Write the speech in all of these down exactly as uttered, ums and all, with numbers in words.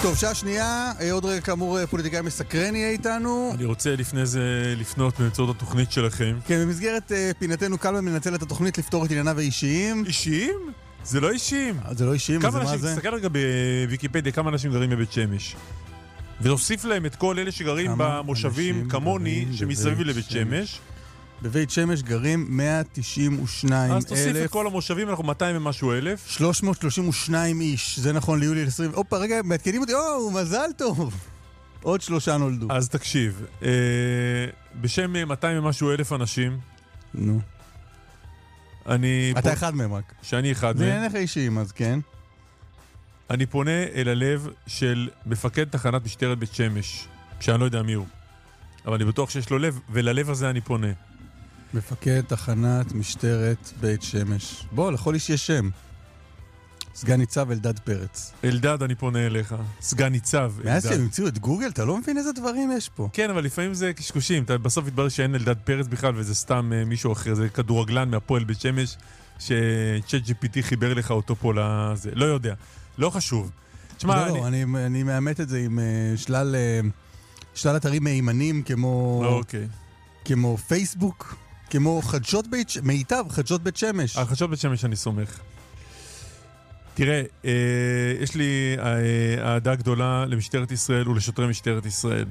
טוב, שעה שנייה, עוד רגע כאמור פוליטיקאי מסקרן יהיה איתנו. אני רוצה לפני זה לפנות באמצעות התוכנית שלכם. כן, במסגרת פינתנו קלמן מנצל את התוכנית לפתור את ענייניו האישיים. אישיים? זה לא אישיים. זה לא אישיים, אז כמה מה אנשים, זה? תסתכל רגע בוויקיפדיה, כמה אנשים גרים בבית שמש. ותוסיף להם את כל אלה שגרים במושבים כמוני שמסביב לבית שמש. בבית שמש גרים מאה תשעים ושניים אלף. אז תוסיף את כל המושבים, אנחנו מאתיים ומשהו אלף. שלוש מאות שלושים ושניים איש, זה נכון ליולי עשרים. אופה, רגע, מעדכנים אותי, או, מזל טוב. עוד שלושה נולדו. אז תקשיב, אה, בשם מאתיים ומשהו אלף אנשים. נו. אני... אתה אחד מהם רק. שאני אחד זה מהם. עיניך אישיים, אז כן. אני פונה אל הלב של מפקד תחנת משטרת בית שמש, שאני לא יודע מי הוא. אבל אני בטוח שיש לו לב, וללב הזה אני פונה. מפקד תחנת משטרת בית שמש. בוא, לכל איש יש שם. סגן ניצב אלדד פרץ. אלדד, אני פונה אליך. סגן ניצב, אלדד. מאז שהם המציאו את גוגל, אתה לא מבין איזה דברים יש פה. כן, אבל לפעמים זה קשקושים. אתה בסוף התברר שאין אלדד פרץ בכלל, וזה סתם uh, מישהו אחר. זה כדורגלן מהפועל בית שמש, ש-צ'אט ג'י פי טי חיבר לך אותו פה לזה. לא יודע. לא חשוב. תשמע, לא, אני... אני, אני מאמת את זה עם uh, שלל, uh, שלל אתרים מהימנים, כמו... אוקיי. כמו פייסבוק, כמו חדשות בית שמש, מיטב, חדשות בית שמש. על חדשות בית שמש אני סומך. תראה, אה, יש לי אהדה גדולה למשטרת ישראל ולשוטרי משטרת ישראל.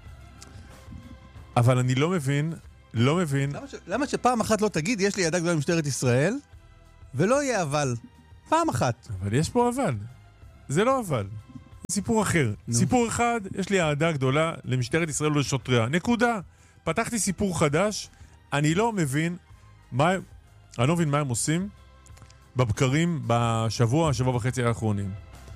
אבל אני לא מבין, לא מבין... למה, ש... למה שפעם אחת לא תגיד, יש לי אהדה גדולה למשטרת ישראל, ולא יהיה אבל. פעם אחת. אבל יש פה אבל. זה לא אבל. סיפור אחר. נו. סיפור אחד, יש לי אהדה גדולה למשטרת ישראל ולשוטריה. נקודה. פתחתי סיפור חדש, אני לא מבין מה... אני לא מבין מה הם עושים בבקרים בשבוע, שבוע וחצי האחרונים.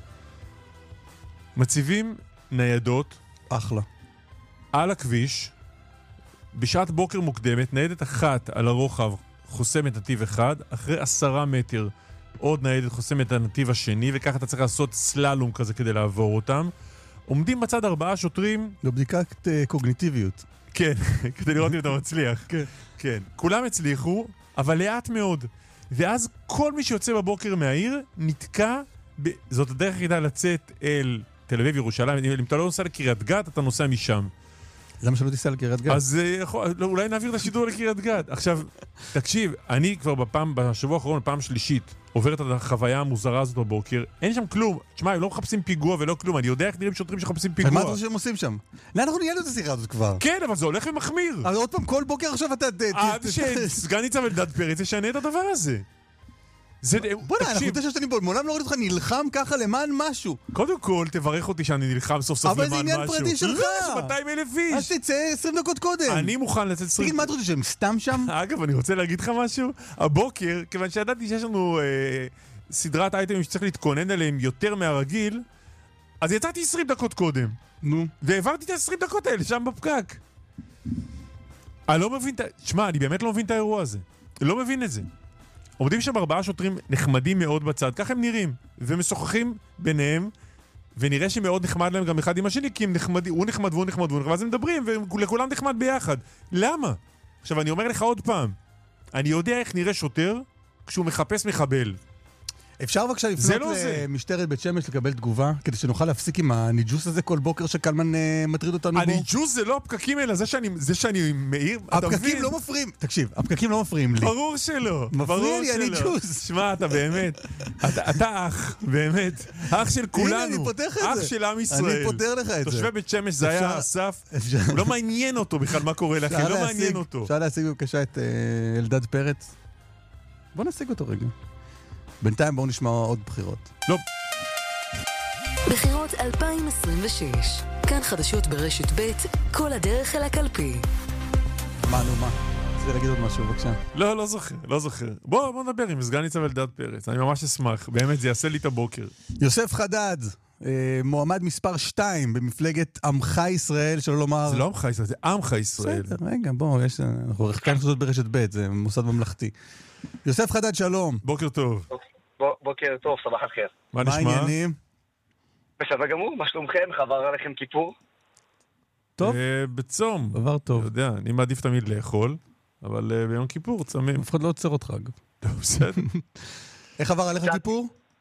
מציבים ניידות אחלה. על הכביש, בשעת בוקר מוקדמת, ניידת אחת על הרוחב חוסמת נתיב אחד, אחרי עשרה מטר עוד ניידת חוסמת הנתיב השני, וככה אתה צריך לעשות סללום כזה כדי לעבור אותם. עומדים בצד ארבעה שוטרים... זו בדיקת uh, קוגניטיביות. כן, כדי לראות אם אתה מצליח. כן. כן. כולם הצליחו, אבל לאט מאוד. ואז כל מי שיוצא בבוקר מהעיר נתקע, ב... זאת הדרך היחידה לצאת אל תל אביב, ירושלים. אם אתה לא נוסע לקריית גת, אתה נוסע משם. למה שלא תיסע לקריית גת? אז יכול... לא, אולי נעביר את השידור לקריית גת. עכשיו, תקשיב, אני כבר בפעם, בשבוע האחרון, פעם שלישית, עובר את החוויה המוזרה הזאת בבוקר, אין שם כלום. תשמע, הם לא מחפשים פיגוע ולא כלום. אני יודע איך נראים שוטרים שחפשים פיגוע. ומה אתה חושב שהם עושים שם? לא, אנחנו נהיה לו את השיחה הזאת כבר. כן, אבל זה הולך ומחמיר. אבל עוד פעם, כל בוקר עכשיו אתה... עד שסגן ניצב אלדד פרץ ישנה את הדבר הזה. בוא'נה, אנחנו תשע שנים פה, מעולם לא ראיתי אותך נלחם ככה למען משהו. קודם כל, תברך אותי שאני נלחם סוף סוף למען משהו. אבל זה עניין פרטי שלך. לא, זה מאתיים אלף איש. אז תצא עשרים דקות קודם. אני מוכן לצאת עשרים... תגיד, מה אתה רוצה שהם סתם שם? אגב, אני רוצה להגיד לך משהו. הבוקר, כיוון שידעתי שיש לנו אה, סדרת אייטמים שצריך להתכונן עליהם יותר מהרגיל, אז יצאתי עשרים דקות קודם. נו. והעברתי את ה-עשרים דקות האלה שם בפקק. אני לא מבין את... שמע, אני באמת לא מבין את האירוע הזה. לא מבין את זה. עומדים שם ארבעה שוטרים נחמדים מאוד בצד, כך הם נראים, ומשוחחים ביניהם, ונראה שמאוד נחמד להם גם אחד עם השני, כי הם נחמדים, הוא נחמד והוא נחמד והוא נחמד, ואז הם מדברים, ולכולם נחמד ביחד. למה? עכשיו, אני אומר לך עוד פעם, אני יודע איך נראה שוטר כשהוא מחפש מחבל. אפשר בבקשה לפנות למשטרת בית שמש לקבל תגובה, כדי שנוכל להפסיק עם הניג'וס הזה כל בוקר שקלמן מטריד אותנו בו? הניג'וס זה לא הפקקים האלה, זה שאני, זה שאני מעיר, הפקקים לא מפריעים, תקשיב, הפקקים לא מפריעים לי. ברור שלא. מפריע לי הניג'וס. שמע, אתה באמת, אתה אח, באמת, אח של כולנו. הנה, אני פותח את זה. אח של עם ישראל. אני פותר לך את זה. תושבי בית שמש זה היה אסף, לא מעניין אותו בכלל מה קורה לכם, לא מעניין אותו. אפשר להשיג בבקשה את אלדד פרץ? בוא נשיג אותו רגע. בינתיים בואו נשמע עוד בחירות. לא. בחירות אלפיים עשרים ושש. כאן חדשות ברשת ב', כל הדרך אל הקלפי. מה, נו, מה? רוצה להגיד עוד משהו, בבקשה. לא, לא זוכר, לא זוכר. בוא, בוא נדבר עם סגן ניצב אלדד פרץ. אני ממש אשמח. באמת, זה יעשה לי את הבוקר. יוסף חדד, מועמד מספר שתיים במפלגת עמך ישראל, שלא לומר... זה לא עמך ישראל, זה עמך ישראל. בסדר, רגע, בוא, יש... אנחנו כאן חדשות ברשת ב', זה מוסד ממלכתי. יוסף חדד, שלום. בוקר טוב. בוקר טוב, סבח אחר. מה נשמע? מה העניינים? בסדר גמור, מה שלומכם? חבר עליכם כיפור? טוב. בצום. דבר טוב. אתה יודע, אני מעדיף תמיד לאכול, אבל ביום כיפור צמים. אף אחד לא עוצר אותך, אגב. לא, בסדר. איך עבר עליך כיפור?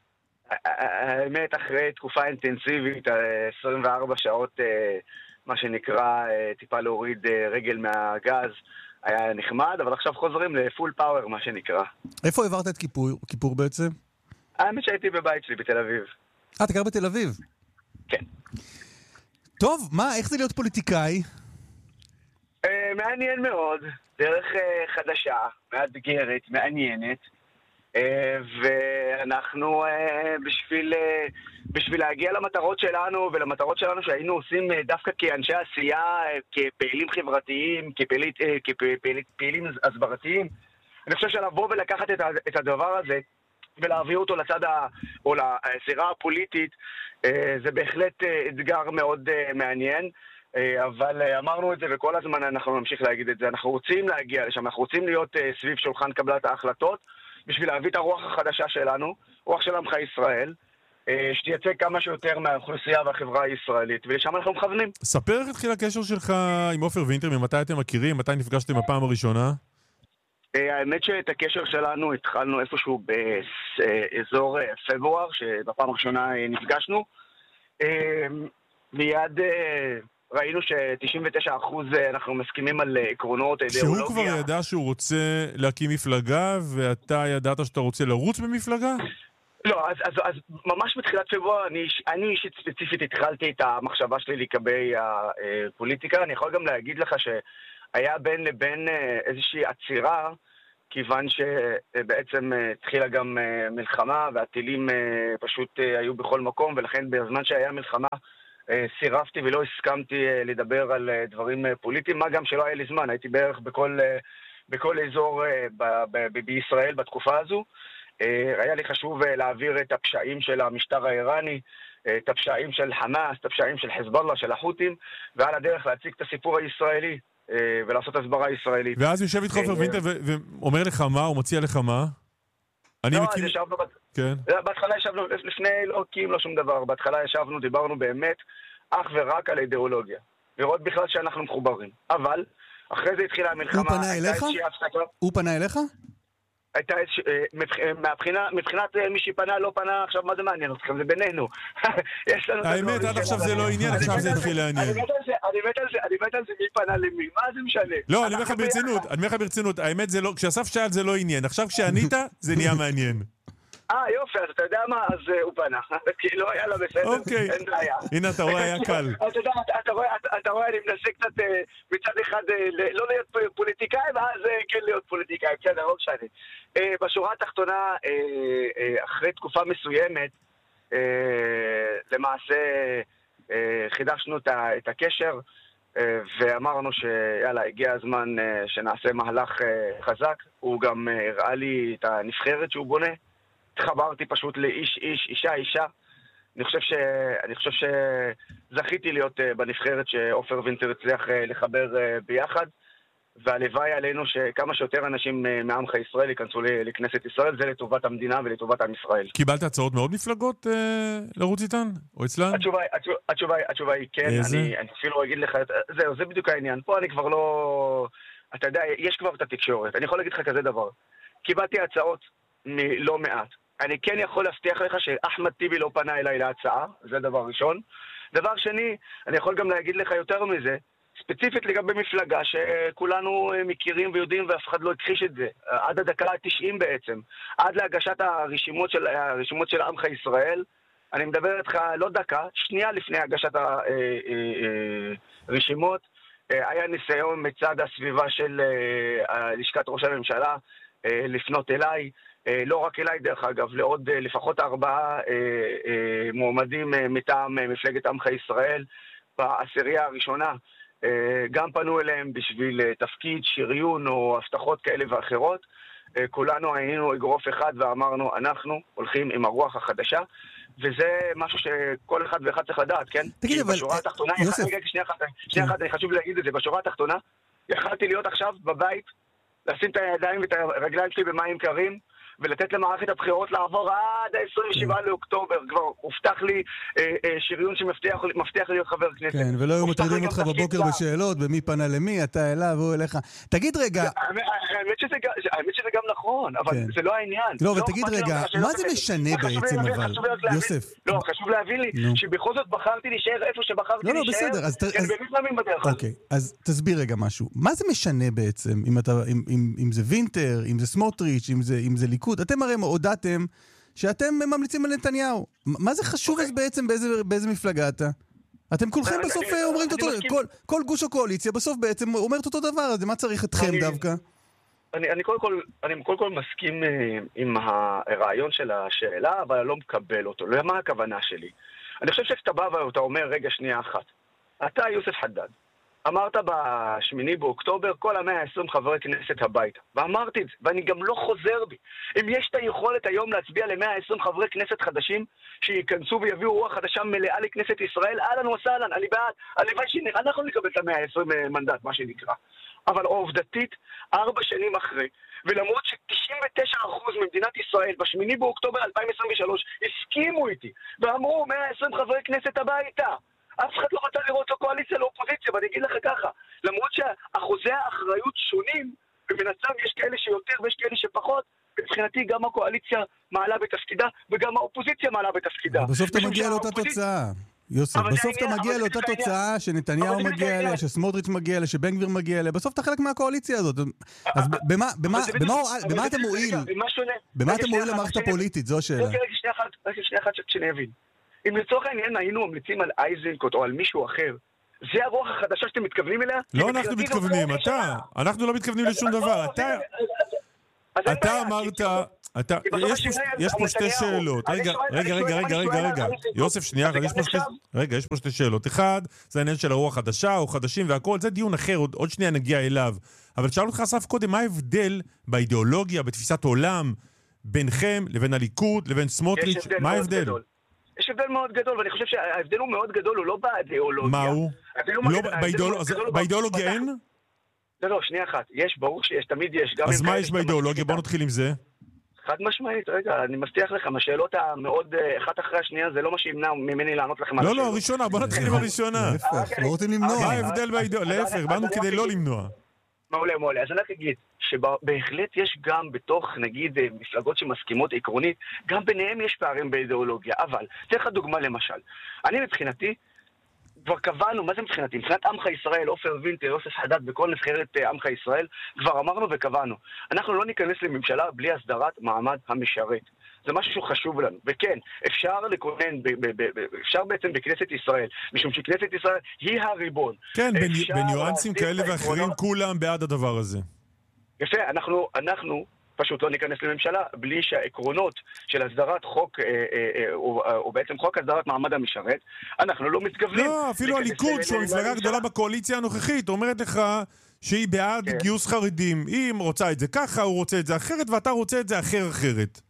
האמת, אחרי תקופה אינטנסיבית, עשרים וארבע שעות, מה שנקרא, טיפה להוריד רגל מהגז, היה נחמד, אבל עכשיו חוזרים לפול פאוור, מה שנקרא. איפה העברת את כיפור, כיפור בעצם? האמת שהייתי בבית שלי בתל אביב. אה, אתה גר בתל אביב? כן. טוב, מה, איך זה להיות פוליטיקאי? אה, מעניין מאוד, דרך אה, חדשה, מאתגרת, מעניינת, אה, ואנחנו אה, בשביל, אה, בשביל להגיע למטרות שלנו ולמטרות שלנו שהיינו עושים אה, דווקא כאנשי עשייה, אה, כפעילים חברתיים, כפעילים, אה, כפעילים פעילים הסברתיים, אני חושב שלבוא ולקחת את, את הדבר הזה ולהעביר אותו לצד ה, או לזירה הפוליטית, אה, זה בהחלט אה, אתגר מאוד אה, מעניין. אבל אמרנו את זה וכל הזמן אנחנו נמשיך להגיד את זה. אנחנו רוצים להגיע לשם, אנחנו רוצים להיות סביב שולחן קבלת ההחלטות בשביל להביא את הרוח החדשה שלנו, רוח של עמך ישראל, שתייצג כמה שיותר מהאוכלוסייה והחברה הישראלית, ולשם אנחנו מכוונים. ספר איך התחיל הקשר שלך עם עופר וינטר, ממתי אתם מכירים, מתי נפגשתם בפעם הראשונה? האמת שאת הקשר שלנו התחלנו איפשהו באזור פברואר, שבפעם הראשונה נפגשנו. מיד ראינו ש-תשעים ותשעה אחוז אנחנו מסכימים על עקרונות, אידיאולוגיה. שהוא כבר ידע שהוא רוצה להקים מפלגה, ואתה ידעת שאתה רוצה לרוץ במפלגה? לא, אז, אז, אז ממש בתחילת פברואר, אני, אני אישית ספציפית התחלתי את המחשבה שלי לגבי הפוליטיקה. אני יכול גם להגיד לך שהיה בין לבין איזושהי עצירה, כיוון שבעצם התחילה גם מלחמה, והטילים פשוט היו בכל מקום, ולכן בזמן שהיה מלחמה, סירבתי ולא הסכמתי לדבר על דברים פוליטיים, מה גם שלא היה לי זמן, הייתי בערך בכל, בכל אזור ב- ב- ב- בישראל בתקופה הזו. היה לי חשוב להעביר את הפשעים של המשטר האיראני, את הפשעים של חמאס, את הפשעים של חיזבאללה, של החות'ים, ועל הדרך להציג את הסיפור הישראלי ולעשות הסברה ישראלית. ואז יושב איתך עופר וינטר ואומר לך מה, הוא מציע לך מה? לא, אז ישבנו, בהתחלה ישבנו, לפני לא קיים לו שום דבר, בהתחלה ישבנו, דיברנו באמת אך ורק על אידיאולוגיה, לראות בכלל שאנחנו מחוברים, אבל אחרי זה התחילה המלחמה. הוא פנה אליך? הוא פנה אליך? הייתה מבחינת מי שפנה לא פנה, עכשיו מה זה מעניין אתכם, זה בינינו. האמת, עד עכשיו זה לא עניין, עכשיו זה התחיל לעניין. אני מת על זה מי פנה למי, מה זה משנה? לא, אני אומר לך ברצינות, אני אומר לך ברצינות, האמת זה לא, כשאסף שאל זה לא עניין, עכשיו כשענית זה נהיה מעניין. אה, יופי, אז אתה יודע מה? אז הוא פנה. כאילו, יאללה, בסדר, אין בעיה. הנה, אתה רואה, היה קל. אתה יודע, אתה רואה, אני מנסה קצת מצד אחד לא להיות פוליטיקאי, ואז כן להיות פוליטיקאי, בסדר, לא משנה. בשורה התחתונה, אחרי תקופה מסוימת, למעשה חידשנו את הקשר, ואמרנו שיאללה, הגיע הזמן שנעשה מהלך חזק. הוא גם הראה לי את הנבחרת שהוא בונה. התחברתי פשוט לאיש איש, אישה אישה. אני חושב ש... אני חושב שזכיתי להיות בנבחרת שעופר וינטר הצליח לחבר ביחד, והלוואי עלינו שכמה שיותר אנשים מעמך ישראל ייכנסו לכנסת ישראל, זה לטובת המדינה ולטובת עם ישראל. קיבלת הצעות מאוד מפלגות אה, לרוץ איתן? או אצלן? התשובה, התשובה, התשובה היא כן. אני, אני אפילו אגיד לך, זהו, זה בדיוק העניין. פה אני כבר לא... אתה יודע, יש כבר את התקשורת. אני יכול להגיד לך כזה דבר. קיבלתי הצעות מלא מעט. אני כן יכול להבטיח לך שאחמד טיבי לא פנה אליי להצעה, זה דבר ראשון. דבר שני, אני יכול גם להגיד לך יותר מזה, ספציפית לגבי מפלגה שכולנו מכירים ויודעים ואף אחד לא הכחיש את זה, עד הדקה ה-תשעים בעצם, עד להגשת הרשימות של, הרשימות של עמך ישראל, אני מדבר איתך לא דקה, שנייה לפני הגשת הרשימות, היה ניסיון מצד הסביבה של לשכת ראש הממשלה לפנות אליי, לא רק אליי דרך אגב, לעוד לפחות ארבעה מועמדים מטעם מפלגת עמך ישראל בעשירייה הראשונה, גם פנו אליהם בשביל תפקיד, שריון או הבטחות כאלה ואחרות. כולנו היינו אגרוף אחד ואמרנו, אנחנו הולכים עם הרוח החדשה, וזה משהו שכל אחד ואחד צריך לדעת, כן? תגיד, אבל... בשורה התחתונה, יוסף... שנייה אחת, שנייה אחת, אני חשוב להגיד את זה, בשורה התחתונה, יכלתי להיות עכשיו בבית, לשים את הידיים ואת הרגליים שלי במים קרים, ולתת למערכת הבחירות לעבור עד ה-עשרים ושבעה לאוקטובר. כבר הובטח לי אה, אה, שריון שמבטיח להיות חבר כנסת. כן, ולא היו מטרידים אותך בבוקר בשאלות, במי פנה למי, אתה אליו והוא אליך. תגיד רגע... האמת שזה גם נכון, אבל זה לא העניין. לא, אבל תגיד רגע, מה זה משנה בעצם אבל? יוסף. לא, חשוב להבין לי שבכל זאת בחרתי להישאר איפה שבחרתי להישאר. לא, לא, בסדר. כי אני באמת מאמין בדרך הזאת. אוקיי, אז תסביר רגע משהו. מה זה משנה בעצם, אם זה וינטר, אם זה סמוטריץ', אם זה ליכוד? אתם הרי הודעתם שאתם ממליצים על נתניהו. מה זה חשוב אז בעצם באיזה מפלגה אתה? אתם כולכם בסוף אומרים אותו, כל גוש הקואליציה בסוף בעצם אומרת אותו דבר, אז מה צריך אתכם דווקא? אני, אני קודם כל, אני קודם כל מסכים uh, עם הרעיון של השאלה, אבל אני לא מקבל אותו. לא, מה הכוונה שלי? אני חושב שאתה בא ואתה אומר, רגע, שנייה אחת. אתה, יוסף חדד, אמרת בשמיני באוקטובר, כל המאה העשרים חברי כנסת הביתה. ואמרתי את זה, ואני גם לא חוזר בי. אם יש את היכולת היום להצביע ל-מאה ועשרים חברי כנסת חדשים, שיכנסו ויביאו רוח חדשה מלאה לכנסת ישראל, אהלן וסהלן, אני בעד. הלוואי שאנחנו נקבל את ה-מאה ועשרים מנדט, מה שנקרא. אבל עובדתית, ארבע שנים אחרי, ולמרות ש-תשעים ותשעה אחוז ממדינת ישראל, בשמיני באוקטובר אלפיים עשרים ושלוש, הסכימו איתי, ואמרו מאה ועשרים חברי כנסת הביתה. אף אחד לא רצה לראות לא קואליציה, לא אופוזיציה, ואני אגיד לך ככה, למרות שאחוזי האחריות שונים, ובנצם יש כאלה שיותר ויש כאלה שפחות, מבחינתי גם הקואליציה מעלה בתפקידה, וגם האופוזיציה מעלה בתפקידה. בסוף אתה מגיע לאותה תוצאה. יוסף, בסוף אתה מגיע לאותה תוצאה שנתניהו מגיע אליה, שסמוטריץ' מגיע אליה, שבן גביר מגיע אליה, בסוף אתה חלק מהקואליציה הזאת. אז במה אתה מועיל? במה אתה מועיל למערכת הפוליטית? זו השאלה. רגע, שנייה אחת שאני אבין. אם לצורך העניין היינו ממליצים על אייזנקוט או על מישהו אחר, זה הרוח החדשה שאתם מתכוונים אליה? לא אנחנו מתכוונים, אתה. אנחנו לא מתכוונים לשום דבר. אתה אמרת... יש פה שתי שאלות. רגע, רגע, רגע, רגע, רגע, רגע. יוסף, שנייה, רגע, יש פה שתי שאלות. אחד, זה העניין של הרוח חדשה, או חדשים והכל, זה דיון אחר, עוד שנייה נגיע אליו. אבל שאל אותך אסף קודם, מה ההבדל באידיאולוגיה, בתפיסת עולם, בינכם לבין הליכוד, לבין סמוטריץ', מה ההבדל? יש הבדל מאוד גדול, ואני חושב שההבדל הוא מאוד גדול, הוא לא באידיאולוגיה. מה הוא? באידיאולוגיה אין? לא, לא, שנייה אחת. יש, ברור שיש, תמיד יש. אז מה יש באידיאולוגיה? בוא נתחיל עם זה. חד משמעית, רגע, אני מבטיח לכם, השאלות המאוד אחת אחרי השנייה, זה לא מה שימנע ממני לענות לכם על השאלות. לא, לא, הראשונה, בוא נתחיל עם הראשונה. להפך, לא רוצים למנוע. מה ההבדל באידיאולוגיה? להפך, באנו כדי לא למנוע. מעולה, מעולה. אז אני רק אגיד שבהחלט יש גם בתוך, נגיד, מפלגות שמסכימות עקרונית, גם ביניהם יש פערים באידיאולוגיה. אבל, תלך דוגמה למשל. אני מבחינתי, כבר קבענו, מה זה מבחינתי? מבחינת עמך ישראל, עופר וינטר, יוסף חדד וכל נבחרת עמך ישראל, כבר אמרנו וקבענו. אנחנו לא ניכנס לממשלה בלי הסדרת מעמד המשרת. זה משהו שהוא חשוב לנו. וכן, אפשר לקונן, אפשר בעצם בכנסת ישראל, משום שכנסת ישראל היא הריבון. כן, בניואנסים כאלה ואחרים, כולם בעד הדבר הזה. יפה, אנחנו, אנחנו פשוט לא ניכנס לממשלה בלי שהעקרונות של הסדרת חוק, או בעצם חוק הסדרת מעמד המשרת, אנחנו לא מתכוונים. לא, אפילו הליכוד, שהוא המפלגה הגדולה בקואליציה הנוכחית, אומרת לך שהיא בעד גיוס חרדים. היא רוצה את זה ככה, הוא רוצה את זה אחרת, ואתה רוצה את זה אחר אחרת.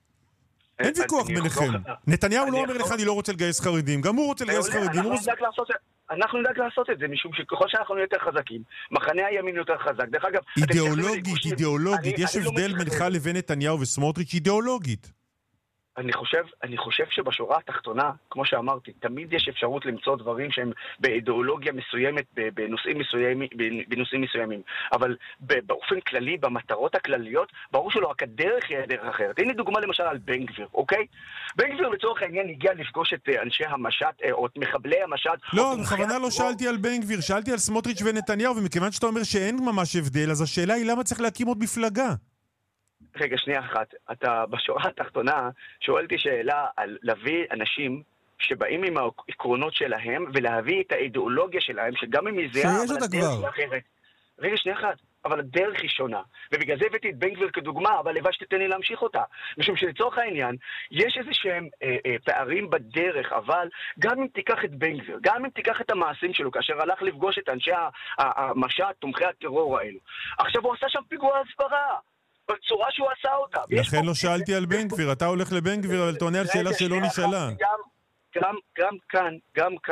אין ויכוח ביניכם. נתניהו לא אומר לך, אני לא רוצה לגייס חרדים. גם הוא רוצה לגייס חרדים. אנחנו נדאג לעשות את זה, משום שככל שאנחנו יותר חזקים, מחנה הימין יותר חזק. דרך אגב, אידיאולוגית, אידיאולוגית. יש הבדל בינך לבין נתניהו וסמוטריץ' אידיאולוגית. אני חושב, אני חושב שבשורה התחתונה, כמו שאמרתי, תמיד יש אפשרות למצוא דברים שהם באידיאולוגיה מסוימת, בנושאים מסוימים, בנושאים מסוימים. אבל באופן כללי, במטרות הכלליות, ברור שלא, רק הדרך היא הדרך אחרת. הנה דוגמה למשל על בן גביר, אוקיי? בן גביר לצורך העניין הגיע לפגוש את אנשי המשט, או את מחבלי המשט. לא, בכוונה לא שאלתי על בן גביר, שאלתי על סמוטריץ' ונתניהו, ומכיוון שאתה אומר שאין ממש הבדל, אז השאלה היא למה צריך להקים עוד מפלגה? רגע, שנייה אחת. אתה בשורה התחתונה שואלתי שאלה על להביא אנשים שבאים עם העקרונות שלהם ולהביא את האידיאולוגיה שלהם, שגם אם היא זהה, אבל הדרך היא אחרת. רגע, שנייה אחת. אבל הדרך היא שונה. ובגלל זה הבאתי את בן גביר כדוגמה, אבל לבש תתן לי להמשיך אותה. משום שלצורך העניין, יש איזה שהם אה, אה, פערים בדרך, אבל גם אם תיקח את בן גביר, גם אם תיקח את המעשים שלו, כאשר הלך לפגוש את אנשי המשט, תומכי הטרור האלו. עכשיו הוא עשה שם פיגוע הסברה. בצורה שהוא עשה אותה. לכן לא שאלתי על בן גביר, אתה הולך לבן גביר, אבל תענה על שאלה שלא נשאלה. גם כאן, גם כאן,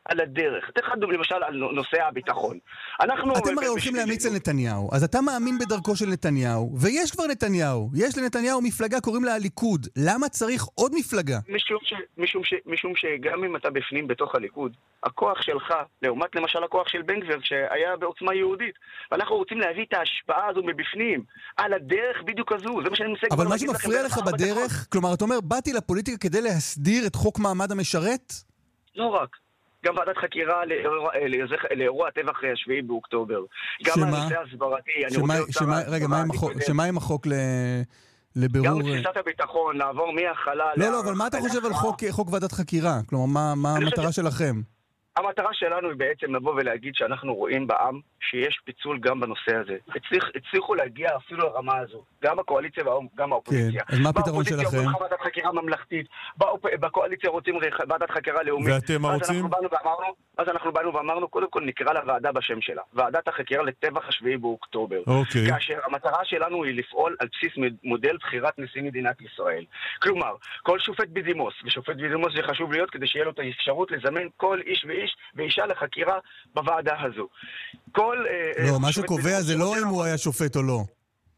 על הדרך. אתן לך למשל על נושא הביטחון. אנחנו... אתם הרי הולכים להמליץ על נתניהו, אז אתה מאמין בדרכו של נתניהו, ויש כבר נתניהו, יש לנתניהו מפלגה, קוראים לה הליכוד. למה צריך עוד מפלגה? משום, ש, משום, ש, משום שגם אם אתה בפנים בתוך הליכוד, הכוח שלך, לעומת למשל הכוח של בן גביר, שהיה בעוצמה יהודית, ואנחנו רוצים להביא את ההשפעה הזו מבפנים, על הדרך בדיוק הזו, זה מה שאני מסגר. אבל מה שמפריע לך בדרך, כלומר, אתה אומר, באתי לפוליטיקה כדי להסדיר את חוק מעמד המשרת? לא רק. גם ועדת חקירה לאירוע הטבח השביעי באוקטובר. גם הנושא הסברתי. רגע, שמה עם החוק לבירור... גם תפיסת הביטחון, לעבור מהחלה... לא, לא, אבל מה אתה חושב על חוק ועדת חקירה? כלומר, מה המטרה שלכם? המטרה שלנו היא בעצם לבוא ולהגיד שאנחנו רואים בעם שיש פיצול גם בנושא הזה. הצליח, הצליחו להגיע אפילו לרמה הזו. גם הקואליציה וגם האופוזיציה. כן, אז מה הפתרון שלכם? באופוזיציה רוצים ועדת חקירה ממלכתית, בקואליציה רוצים ועדת חקירה לאומית. ואתם מה רוצים? אז אנחנו באנו ואמרנו, קודם כל נקרא לוועדה בשם שלה. ועדת החקירה לטבח השביעי באוקטובר. אוקיי. כאשר המטרה שלנו היא לפעול על בסיס מודל בחירת נשיא מדינת ישראל. כלומר, כל שופט בדימוס, ושופט בדימוס זה חשוב להיות כדי שיהיה לו את האפשרות לזמן כל איש ואיש ואישה לחקירה בוועדה הזו. כל... לא, מה שקובע זה לא אם הוא היה שופט או לא.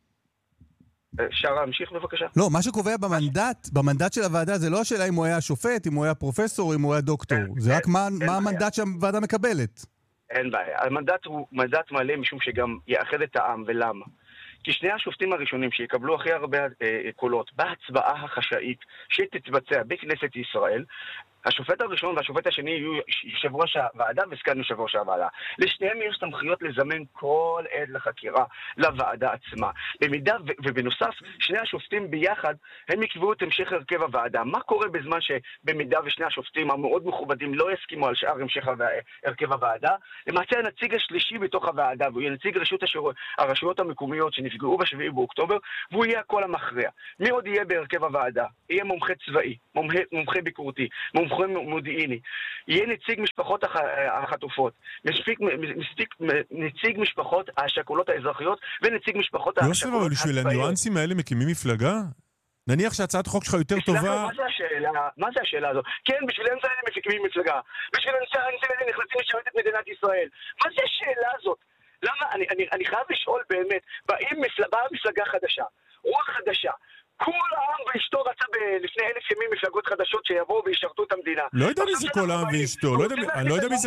אפשר להמשיך בבקשה? לא, מה שקובע במנדט, במנדט של הוועדה זה לא השאלה אם הוא היה שופט, אם הוא היה פרופסור, אם הוא היה דוקטור. זה רק מה המנדט שהוועדה מקבלת. אין בעיה. המנדט הוא מנדט מלא משום שגם יאחד את העם, ולמה? כי שני השופטים הראשונים שיקבלו הכי הרבה קולות בהצבעה החשאית שתתבצע בכנסת ישראל, השופט הראשון והשופט השני יהיו יושב ראש הוועדה וסגן יושב ראש הוועדה. לשניהם יש סמכויות לזמן כל עד לחקירה לוועדה עצמה. במידה ו- ובנוסף, שני השופטים ביחד הם יקבעו את המשך הרכב הוועדה. מה קורה בזמן שבמידה ושני השופטים המאוד מכובדים לא יסכימו על שאר המשך הרכב הוועדה? למעשה הנציג השלישי בתוך הוועדה, והוא יהיה נציג רשות השיר... הרשויות המקומיות שנפגעו בשביעי באוקטובר, והוא יהיה הקול המכריע. מי עוד יהיה בהרכב הוועדה? יהיה מומחה צבאי, מומחה, מומחה ביקורתי, מומחה מודיעיני, יהיה נציג משפחות החטופות, מספיק, מספיק, נציג משפחות השכולות האזרחיות ונציג משפחות השכולות הצבאיות. יוסף, אבל בשביל הניואנסים האלה מקימים מפלגה? נניח שהצעת חוק שלך יותר טובה... מה זה השאלה? מה זה השאלה הזו? כן, בשביל אמצע האלה מקימים מפלגה. בשביל אמצע האלה נכנסים לשרת את מדינת ישראל. מה זה השאלה הזאת? למה? אני, אני, אני חייב לשאול באמת, באה מפלגה חדשה, רוח חדשה, כל העם ואשתו רצה לפני אלף ימים מפלגות חדשות שיבואו וישרתו את המדינה. לא יודע מי זה כל העם ואשתו. אני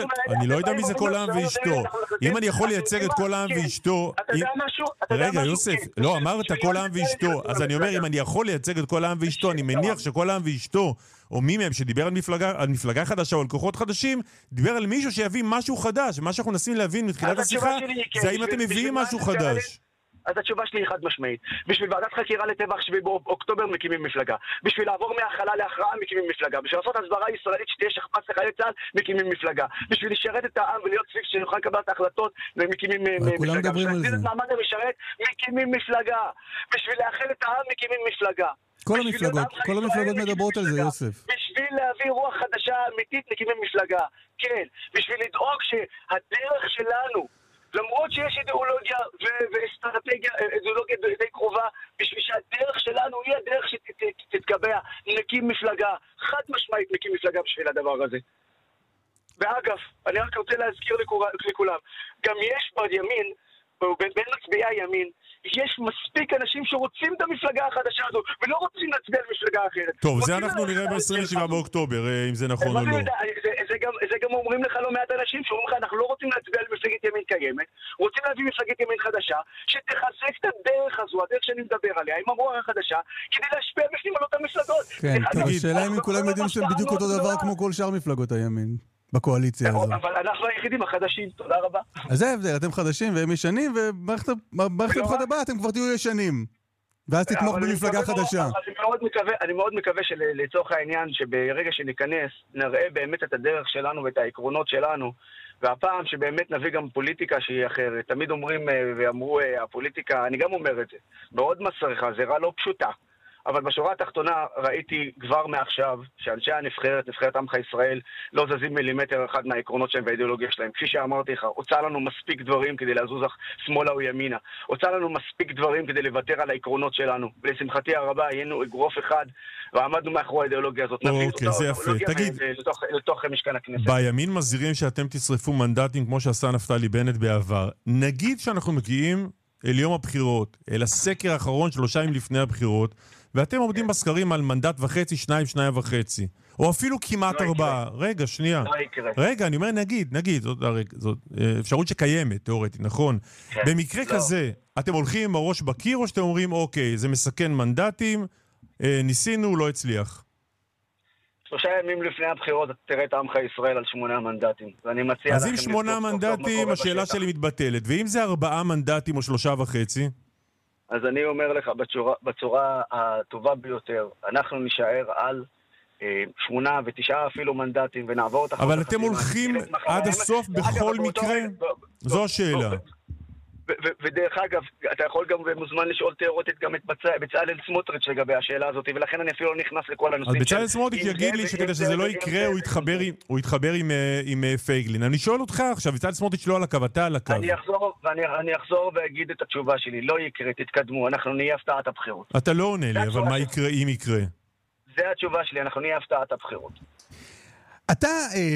לא יודע מי זה כל העם ואשתו. אם אני יכול לייצג את כל העם ואשתו... אתה יודע משהו? רגע, יוסף, לא, אמרת כל העם ואשתו. אז אני אומר, אם אני יכול לייצג את כל העם ואשתו, אני מניח שכל העם ואשתו, או מי מהם שדיבר על מפלגה חדשה או על כוחות חדשים, דיבר על מישהו שיביא משהו חדש. מה שאנחנו נסים להבין מתחילת השיחה, זה האם אתם מביאים משהו חדש. אז התשובה שלי היא חד משמעית. בשביל ועדת חקירה לטבח שביעי באוקטובר מקימים מפלגה. בשביל לעבור מהכלה להכרעה מקימים מפלגה. בשביל לעשות הסברה ישראלית שתהיה שכפ"ץ לחיילי צה"ל מקימים מפלגה. בשביל לשרת את העם ולהיות סביב שנוכל לקבל את ההחלטות מקימים מפלגה. בשביל להסדיר את מעמד המשרת מקימים מפלגה. בשביל לאחל את העם מקימים מפלגה. כל המפלגות, כל המפלגות מדברות על זה, יוסף. בשביל להביא רוח חדשה אמיתית מקימים מפלגה. כן. בשביל לדאוג שהדרך שלנו, למרות שיש אידיאולוגיה ואסטרטגיה, אידיאולוגיה די קרובה, בשביל שהדרך שלנו היא הדרך שתתקבע, נקים מפלגה, חד משמעית נקים מפלגה בשביל הדבר הזה. ואגב, אני רק רוצה להזכיר לכולם, גם יש בימין, בין מצביעי הימין, יש מספיק אנשים שרוצים את המפלגה החדשה הזו, ולא רוצים להצביע על מפלגה אחרת. טוב, זה אנחנו נראה ב-עשרים ושבעה באוקטובר, אם זה נכון או לא. זה גם אומרים לך לא מעט אנשים שאומרים לך, אנחנו לא רוצים להצביע על מפלגת ימין קיימת, רוצים להביא מפלגת ימין חדשה, שתחזק את הדרך הזו, הדרך שאני מדבר עליה, עם הרוח החדשה, כדי להשפיע בפנים על אותן מפלגות. כן, טוב, השאלה אם כולם יודעים שהם בדיוק אותו דבר כמו כל שאר מפלגות הימין. בקואליציה הזו. אבל אנחנו היחידים החדשים, תודה רבה. אז זה ההבדל, אתם חדשים והם ישנים, ובמערכת הבחירות הבאה אתם כבר תהיו ישנים. ואז תתמוך במפלגה חדשה. אני מאוד מקווה שלצורך העניין, שברגע שניכנס, נראה באמת את הדרך שלנו ואת העקרונות שלנו, והפעם שבאמת נביא גם פוליטיקה שהיא אחרת. תמיד אומרים ואמרו, הפוליטיקה, אני גם אומר את זה, בעוד מסריחה, זרה לא פשוטה. אבל בשורה התחתונה ראיתי כבר מעכשיו שאנשי הנבחרת, נבחרת עמך ישראל, לא זזים מילימטר אחד מהעקרונות שלהם והאידיאולוגיה שלהם. כפי שאמרתי לך, הוצא לנו מספיק דברים כדי להזוז שמאלה או ימינה. הוצא לנו מספיק דברים כדי לוותר על העקרונות שלנו. ולשמחתי הרבה היינו אגרוף אחד ועמדנו מאחורי האידיאולוגיה הזאת. אוקיי, זה יפה. תגיד, לתוך, לתוך משכן הכנסת. בימין מזהירים שאתם תשרפו מנדטים כמו שעשה נפתלי בנט בעבר. נגיד שאנחנו מגיעים אל יום הבחירות, אל הסקר האחרון שלושה ימים לפני הבחירות, ואתם עומדים בסקרים על מנדט וחצי, שניים, שניים וחצי. או אפילו כמעט ארבעה. רגע, שנייה. רגע, אני אומר נגיד, נגיד, זאת אפשרות שקיימת, תיאורטית, נכון? במקרה כזה, אתם הולכים עם הראש בקיר, או שאתם אומרים, אוקיי, זה מסכן מנדטים, ניסינו, לא הצליח. שלושה ימים לפני הבחירות תראה את עמך ישראל על שמונה מנדטים. ואני מציע אז אם שמונה מנדטים, השאלה שלי מתבטלת. ואם זה ארבעה מנדטים או שלושה וחצי? אז אני אומר לך בצורה, בצורה הטובה ביותר, אנחנו נשאר על אה, שמונה ותשעה אפילו מנדטים ונעבור את החוק. אבל אתם הולכים עד הסוף בכל מקרה? זו השאלה. ודרך אגב, אתה יכול גם מוזמן לשאול תיאורטית גם את בצלאל סמוטריץ' לגבי השאלה הזאת, ולכן אני אפילו לא נכנס לכל הנושאים. אז בצלאל סמוטריץ' יגיד לי שכדי שזה לא יקרה, הוא יתחבר עם פייגלין. אני שואל אותך עכשיו, בצלאל סמוטריץ' לא על הקו, אתה על הקו. אני אחזור ואגיד את התשובה שלי, לא יקרה, תתקדמו, אנחנו נהיה הפתעת הבחירות. אתה לא עונה לי, אבל מה יקרה אם יקרה? זה התשובה שלי, אנחנו נהיה הפתעת הבחירות. אתה,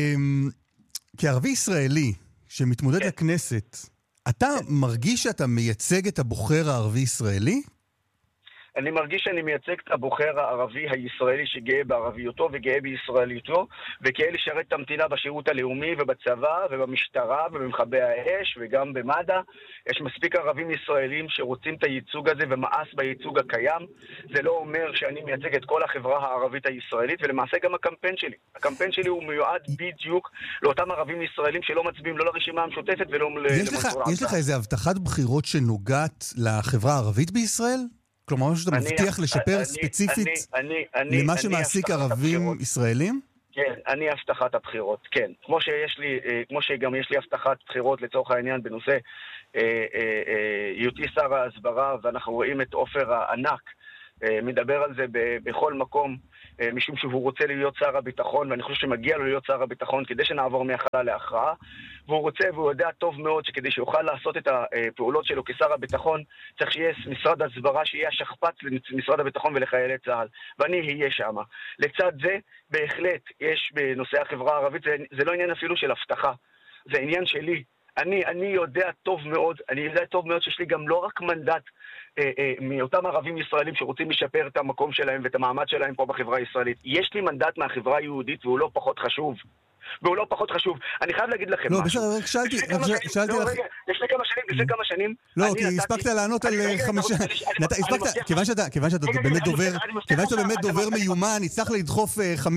כערבי ישראלי שמתמודד לכנסת, אתה מרגיש שאתה מייצג את הבוחר הערבי-ישראלי? אני מרגיש שאני מייצג את הבוחר הערבי הישראלי שגאה בערביותו וגאה בישראליותו, וכאלה לשרת את המדינה בשירות הלאומי ובצבא ובמשטרה ובמכבי האש וגם במד"א. יש מספיק ערבים ישראלים שרוצים את הייצוג הזה ומאס בייצוג הקיים. זה לא אומר שאני מייצג את כל החברה הערבית הישראלית, ולמעשה גם הקמפיין שלי. הקמפיין שלי הוא מיועד בדיוק לאותם ערבים ישראלים שלא מצביעים לא לרשימה המשותפת ולא למנסור עבאס. יש לך איזה הבטחת בחירות שנוגעת לחברה הערבית בישראל? כלומר, משהו שאתה מבטיח לשפר ספציפית למה שמעסיק ערבים ישראלים? כן, אני הבטחת הבחירות, כן. כמו שיש לי, כמו שגם יש לי הבטחת בחירות לצורך העניין בנושא היותי שר ההסברה, ואנחנו רואים את עופר הענק מדבר על זה בכל מקום, משום שהוא רוצה להיות שר הביטחון, ואני חושב שמגיע לו להיות שר הביטחון כדי שנעבור מהחלה להכרעה, והוא רוצה והוא יודע טוב מאוד שכדי שיוכל לעשות את הפעולות שלו כשר הביטחון, צריך שיהיה משרד הסברה שיהיה השכפ"ץ למשרד הביטחון ולחיילי צה"ל, ואני אהיה שם. לצד זה, בהחלט, יש בנושא החברה הערבית, זה, זה לא עניין אפילו של הבטחה, זה עניין שלי. אני, אני יודע טוב מאוד, אני יודע טוב מאוד שיש לי גם לא רק מנדט אה, אה, מאותם ערבים ישראלים שרוצים לשפר את המקום שלהם ואת המעמד שלהם פה בחברה הישראלית. יש לי מנדט מהחברה היהודית והוא לא פחות חשוב. והוא לא פחות חשוב. אני חייב להגיד לכם לא, משהו. לא, בסדר, רק שאלתי, שאלתי לך... לפני כמה שנים, לפני כמה שנים... לא, כי הספקת לענות על חמישה... כיוון שאתה באמת דובר, כיוון שאתה באמת דובר מיומן, הצלחת לדחוף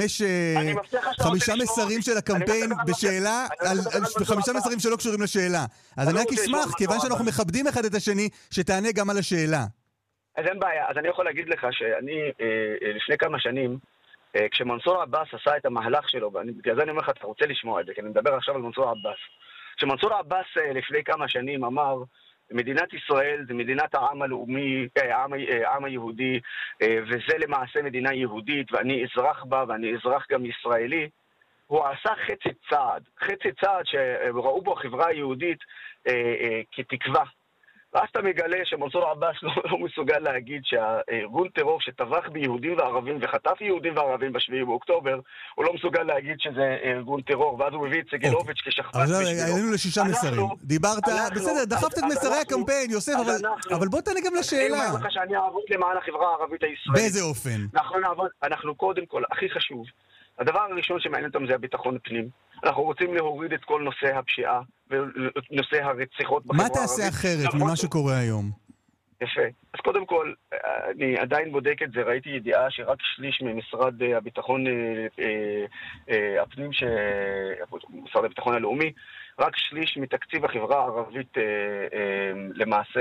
חמישה מסרים של הקמפיין בשאלה, על חמישה מסרים שלא קשורים לשאלה. אז אני רק אשמח, כיוון שאנחנו מכבדים אחד את השני, שתענה גם על השאלה. אז אין בעיה. אז אני יכול להגיד לך שאני, לפני כמה שנים, כשמנסור עבאס עשה את המהלך שלו, ובגלל זה אני אומר לך, אתה רוצה לשמוע את זה, כי אני מדבר עכשיו על מנסור עבאס. כשמנסור עבאס לפני כמה שנים אמר, מדינת ישראל זה מדינת העם הלאומי, העם, העם היהודי, וזה למעשה מדינה יהודית, ואני אזרח בה, ואני אזרח גם ישראלי, הוא עשה חצי צעד, חצי צעד שראו בו החברה היהודית כתקווה. ואז אתה מגלה שמנסור עבאס לא, לא מסוגל להגיד שהארגון טרור שטבח ביהודים וערבים וחטף יהודים וערבים בשביעי באוקטובר, הוא לא מסוגל להגיד שזה ארגון טרור, ואז הוא מביא את סגלוביץ' כשכפ"ץ בשבילו. אז עלינו לשישה מסרים. דיברת, בסדר, דחפת את מסרי הקמפיין, יוסף, אבל בוא תענה גם לשאלה. אני אומר לך שאני אעבוד למען החברה הערבית הישראלית. באיזה אופן? אנחנו נעבוד, אנחנו קודם כל, הכי חשוב, הדבר הראשון שמעניין אותם זה הביטחון הפנים. אנחנו רוצים להוריד את כל נושא הפשיעה ונושא הרציחות בחברה הערבית. מה תעשה אחרת ממה שקורה היום? יפה. אז קודם כל, אני עדיין בודק את זה. ראיתי ידיעה שרק שליש ממשרד הביטחון הפנים, משרד הביטחון הלאומי, רק שליש מתקציב החברה הערבית למעשה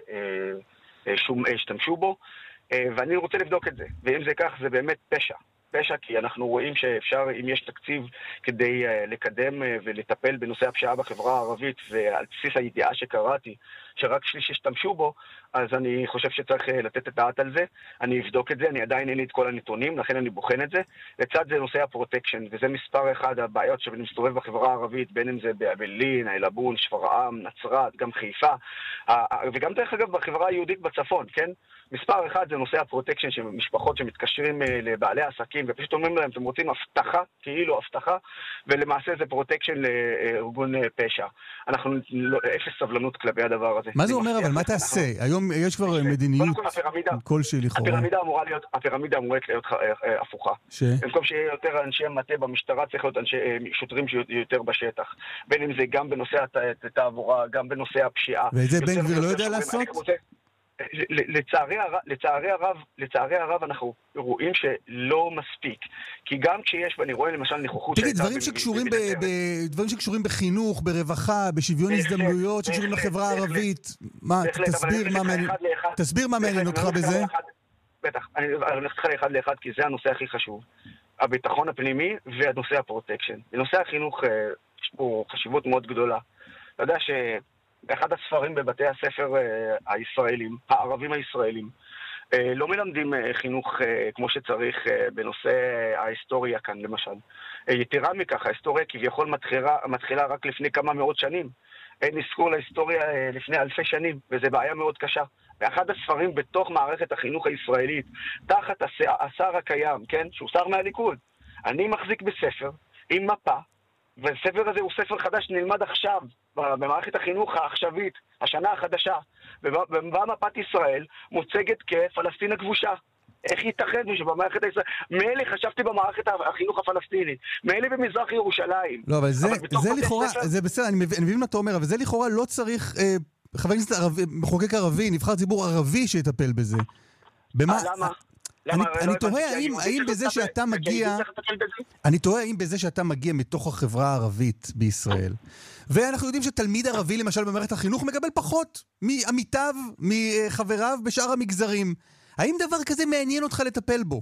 השתמשו בו, ואני רוצה לבדוק את זה. ואם זה כך, זה באמת פשע. פשע, כי אנחנו רואים שאפשר, אם יש תקציב כדי uh, לקדם uh, ולטפל בנושא הפשיעה בחברה הערבית, ועל בסיס הידיעה שקראתי, שרק שליש השתמשו בו, אז אני חושב שצריך uh, לתת את דעת על זה. אני אבדוק את זה, אני עדיין אין לי את כל הנתונים, לכן אני בוחן את זה. לצד זה נושא הפרוטקשן, וזה מספר אחד הבעיות שאני מסתובב בחברה הערבית, בין אם זה באבלין, אילבון, שפרעם, נצרת, גם חיפה, uh, וגם דרך אגב בחברה היהודית בצפון, כן? מספר אחד זה נושא הפרוטקשן של משפחות שמתקשרים uh, לבעלי עסקים, ופשוט אומרים להם, אתם רוצים הבטחה, כאילו הבטחה, ולמעשה זה פרוטקשן לארגון uh, פשע. אנחנו לא, אפס סבלנות כלפי הדבר הזה. מה זה אומר, אבל מה תעשה? היום יש כבר מדיניות כלשהי לכאורה. הפירמידה אמורה להיות, הפירמידה אמורה להיות הפוכה. במקום שיהיה יותר אנשי מטה במשטרה, צריך להיות שוטרים שיותר בשטח. בין אם זה גם בנושא התעבורה, גם בנושא הפשיעה. ואת זה בן גביר לא יודע לעשות? לצערי הרב, לצערי הרב, לצערי הרב אנחנו רואים שלא מספיק. כי גם כשיש, ואני רואה למשל נכוחות... תגיד, דברים שקשורים דברים שקשורים בחינוך, ברווחה, בשוויון הזדמנויות, שקשורים לחברה הערבית, מה, תסביר מה מעניין אותך בזה? בטח, אני הולך לך לאחד לאחד, כי זה הנושא הכי חשוב. הביטחון הפנימי והנושא הפרוטקשן. בנושא החינוך יש פה חשיבות מאוד גדולה. אתה יודע ש... באחד הספרים בבתי הספר הישראלים, הערבים הישראלים, לא מלמדים חינוך כמו שצריך בנושא ההיסטוריה כאן, למשל. יתרה מכך, ההיסטוריה כביכול מתחילה, מתחילה רק לפני כמה מאות שנים. אין נזכור להיסטוריה לפני אלפי שנים, וזו בעיה מאוד קשה. באחד הספרים בתוך מערכת החינוך הישראלית, תחת השר הקיים, כן, שהוא שר מהליכוד, אני מחזיק בספר עם מפה, והספר הזה הוא ספר חדש שנלמד עכשיו, במערכת החינוך העכשווית, השנה החדשה, ובה מפת ישראל מוצגת כפלסטין הכבושה. איך ייתכן שבמערכת הישראלית... מילא חשבתי במערכת החינוך הפלסטינית, מילא במזרח ירושלים. לא, אבל זה, זה לכאורה, ספר... זה בסדר, אני מבין, אני מבין מה אתה אומר, אבל זה לכאורה לא צריך אה, חבר כנסת ערבי, מחוקק ערבי, נבחר ציבור ערבי שיטפל בזה. במה... למה? אני, אני תוהה האם, האם בזה שאתה מגיע, אני תוהה האם בזה שאתה מגיע מתוך החברה הערבית בישראל, ואנחנו יודעים שתלמיד ערבי למשל במערכת החינוך מקבל פחות מעמיתיו, מחבריו בשאר המגזרים. האם דבר כזה מעניין אותך לטפל בו?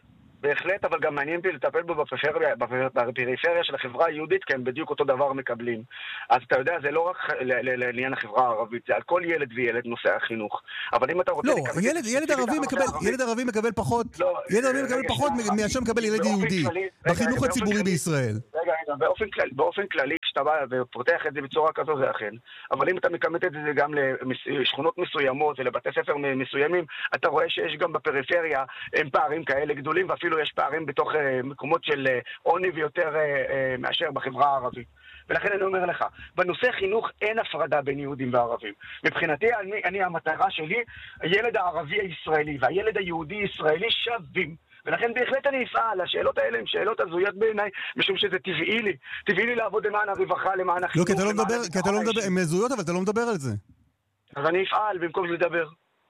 בהחלט, אבל גם מעניין בי לטפל בו בפריפריה, בפריפריה של החברה היהודית, כי הם בדיוק אותו דבר מקבלים. אז אתה יודע, זה לא רק לעניין החברה הערבית, זה על כל ילד וילד נושא החינוך. אבל אם אתה רוצה... לא, ילד, ילד ערבי מקבל, ילד ערבי מקבל פחות, ילד ערבי מקבל פחות מאשר מקבל ילד יהודי, בחינוך הציבורי בישראל. רגע, באופן כללי, באופן כללי, כשאתה בא ופותח את זה בצורה כזו, זה אכן. אבל אם אתה מקמת את זה גם לשכונות מסוימות ולבתי ספר מסוימים, אתה רואה שיש גם בפריפריה הם פערים כאלה גדולים, ואפילו יש פערים בתוך מקומות של עוני ויותר מאשר בחברה הערבית. ולכן אני אומר לך, בנושא חינוך אין הפרדה בין יהודים וערבים. מבחינתי, אני, אני המטרה שלי, הילד הערבי הישראלי והילד היהודי ישראלי שווים. ולכן בהחלט אני אפעל, השאלות האלה הן שאלות הזויות בעיניי, משום שזה טבעי לי. טבעי לי לעבוד למען הרווחה, למען החינוך. לא, כי אתה לא מדבר, כי אתה לא מדבר, הן מזויות, אבל אתה לא מדבר על זה. אז אני אפעל במקום לדבר.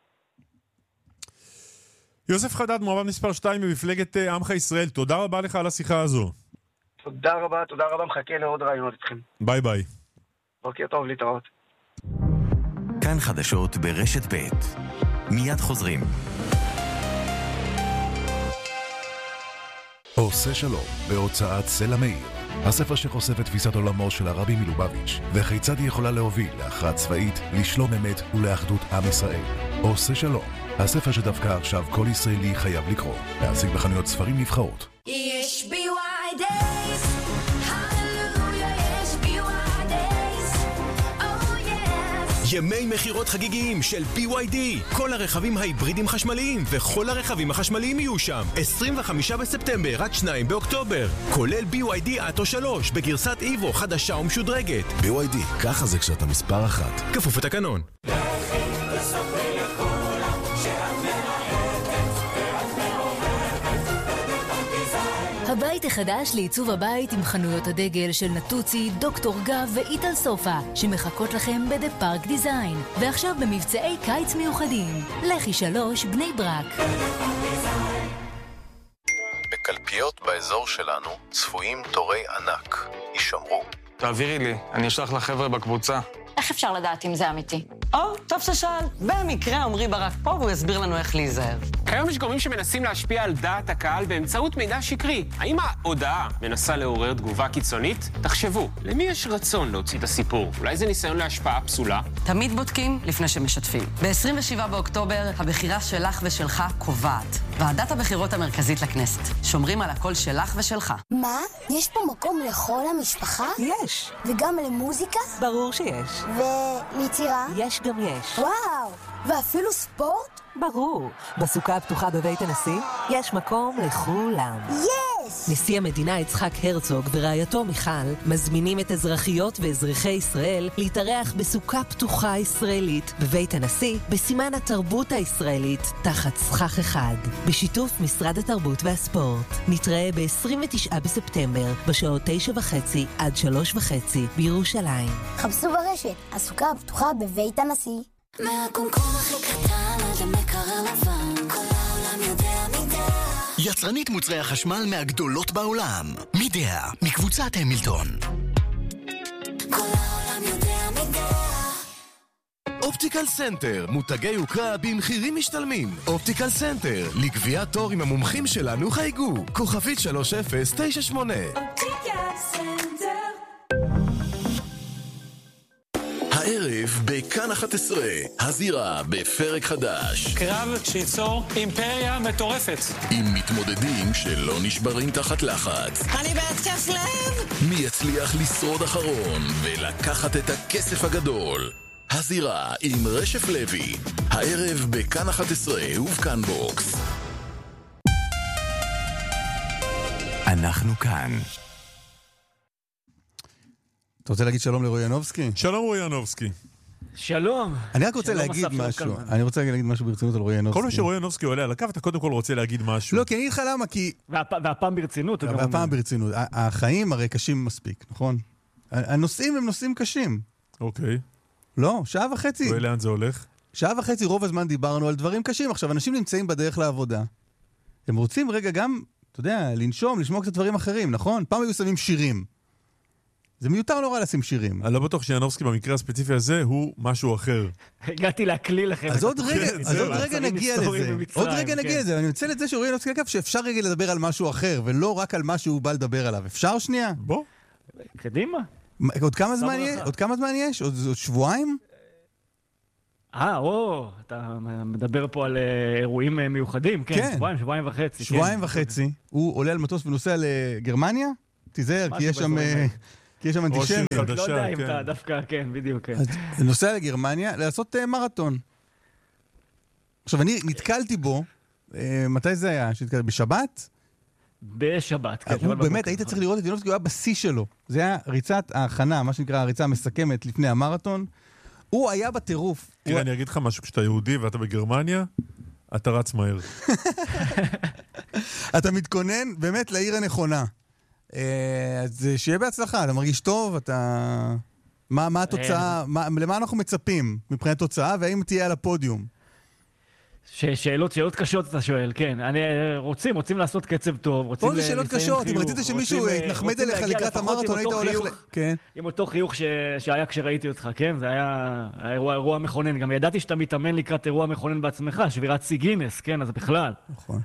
יוסף חדד, מועמד מספר שתיים במפלגת עמך ישראל, תודה רבה לך על השיחה הזו. תודה רבה, תודה רבה, מחכה לעוד רעיונות איתכם. ביי ביי. בוקר טוב, להתראות. כאן חדשות ברשת ב' מיד חוזרים. עושה שלום בהוצאת סלע מאיר, הספר שחושף את תפיסת עולמו של הרבי מלובביץ' וכיצד היא יכולה להוביל להכרעה צבאית, לשלום אמת ולאחדות עם ישראל. עושה שלום, הספר שדווקא עכשיו כל ישראלי חייב לקרוא. להשיג בחנויות ספרים נבחרות. יש בי וואי דייז, הללויה, יש בי וואי דייז, oh yes. ימי מחירות חגיגיים של בי וואי די. כל הרכבים ההיברידים חשמליים וכל הרכבים החשמליים יהיו שם. עשרים וחמישה בספטמבר עד שניים באוקטובר. כולל בי וואי די אטו שלוש בגרסת איבו חדשה ומשודרגת. בי וואי די, ככה זה כשאתה מספר אחת. כפוף לתקנון. הבית החדש לעיצוב הבית עם חנויות הדגל של נטוצי, דוקטור גב ואיטל סופה שמחכות לכם בדה פארק דיזיין, ועכשיו במבצעי קיץ מיוחדים. לכי שלוש בני ברק. בקלפיות באזור שלנו צפויים תורי ענק. יישמרו. תעבירי לי, אני אשלח לחבר'ה בקבוצה. איך אפשר לדעת אם זה אמיתי? או, טוב ששאל. במקרה עמרי ברק פה והוא יסביר לנו איך להיזהר. כיום יש גורמים שמנסים להשפיע על דעת הקהל באמצעות מידע שקרי. האם ההודעה מנסה לעורר תגובה קיצונית? תחשבו, למי יש רצון להוציא את הסיפור? אולי זה ניסיון להשפעה פסולה? תמיד בודקים לפני שמשתפים. ב-עשרים ושבעה באוקטובר, הבחירה שלך ושלך קובעת. ועדת הבחירות המרכזית לכנסת. שומרים על הקול שלך ושלך. מה? יש פה מקום לכל המשפחה? יש. וגם למוזיקה? ברור שיש. וליצירה? יש גם יש. וואו! ואפילו ספורט? ברור. בסוכה הפתוחה בבית הנשיא יש מקום לכולם. יס! נשיא המדינה יצחק הרצוג ורעייתו מיכל מזמינים את אזרחיות ואזרחי ישראל להתארח בסוכה פתוחה ישראלית בבית הנשיא בסימן התרבות הישראלית תחת סכך אחד בשיתוף משרד התרבות והספורט. נתראה ב-עשרים ותשעה בספטמבר בשעות תשע וחצי עד שלוש וחצי בירושלים. חפשו ברשת, הסוכה הפתוחה בבית הנשיא. מהקומקום הכי קטן עד למקרר לבן, כל העולם יודע מידע. יצרנית מוצרי החשמל מהגדולות בעולם, מידע, מקבוצת המילטון. כל העולם יודע מידע. אופטיקל סנטר, מותגי יוקרה במחירים משתלמים. אופטיקל סנטר, לקביעת תור עם המומחים שלנו חייגו. כוכבית שלוש אפס תשע שמונה. אופטיקל סנטר. הערב בכאן אחת עשרה, הזירה בפרק חדש. קרב שיצור אימפריה מטורפת. עם מתמודדים שלא נשברים תחת לחץ. אני בהתקף לב! מי יצליח לשרוד אחרון ולקחת את הכסף הגדול? הזירה עם רשף לוי. הערב בכאן אחת עשרה ובכאן בוקס. אנחנו כאן. אתה רוצה להגיד שלום לרועי ינובסקי? שלום רועי ינובסקי. שלום. אני רק רוצה להגיד משהו. אני רוצה להגיד משהו ברצינות על רועי ינובסקי. כל מה שרועי ינובסקי עולה על הקו, אתה קודם כל רוצה להגיד משהו. לא, כי אני אגיד לך למה, כי... והפעם ברצינות. והפעם ברצינות. החיים הרי קשים מספיק, נכון? הנושאים הם נושאים קשים. אוקיי. לא, שעה וחצי. ולאן זה הולך? שעה וחצי רוב הזמן דיברנו על דברים קשים. עכשיו, אנשים נמצאים בדרך לעבודה. הם רוצים רגע גם, אתה יודע, לנשום, לשמוע קצת דברים אחרים, נכון? פעם היו שמים שירים. זה מיותר נורא לשים שירים. אני לא בטוח שינובסקי במקרה הספציפי הזה הוא משהו אחר. הגעתי להקליל לכם. אז עוד רגע נגיע לזה. עוד רגע נגיע לזה. אני מנצל את זה שרועי ינובסקי לקף שאפשר רגע לדבר על משהו אחר, ולא רק על מה שהוא בא לדבר עליו. אפשר שנייה? בוא. קדימה. עוד כמה זמן יש? עוד כמה זמן יש? עוד שבועיים? אה, או, אתה מדבר פה על אירועים מיוחדים, כן, שבועיים, שבועיים וחצי. שבועיים וחצי. הוא עולה על מטוס ונוסע לגרמניה? תיזהר, כי יש שם... כי יש שם אנטישמיות. לא יודע אם אתה דווקא, כן, בדיוק, כן. נוסע לגרמניה לעשות מרתון. עכשיו, אני נתקלתי בו, מתי זה היה? בשבת? בשבת, כן. הוא באמת, היית צריך לראות את ינובסקי, הוא היה בשיא שלו. זה היה ריצת ההכנה, מה שנקרא הריצה המסכמת לפני המרתון. הוא היה בטירוף. תראה, אני אגיד לך משהו, כשאתה יהודי ואתה בגרמניה, אתה רץ מהר. אתה מתכונן באמת לעיר הנכונה. אז שיהיה בהצלחה, אתה מרגיש טוב, אתה... מה התוצאה, למה אנחנו מצפים מבחינת תוצאה, והאם תהיה על הפודיום? שאלות, שאלות קשות אתה שואל, כן. אני רוצים, רוצים לעשות קצב טוב, רוצים... פה זה שאלות קשות, אם רצית שמישהו יתנחמד אליך לקראת המרתון, היית הולך ל... כן. עם אותו חיוך שהיה כשראיתי אותך, כן? זה היה אירוע מכונן. גם ידעתי שאתה מתאמן לקראת אירוע מכונן בעצמך, שבירת סי גינס, כן? אז בכלל. נכון.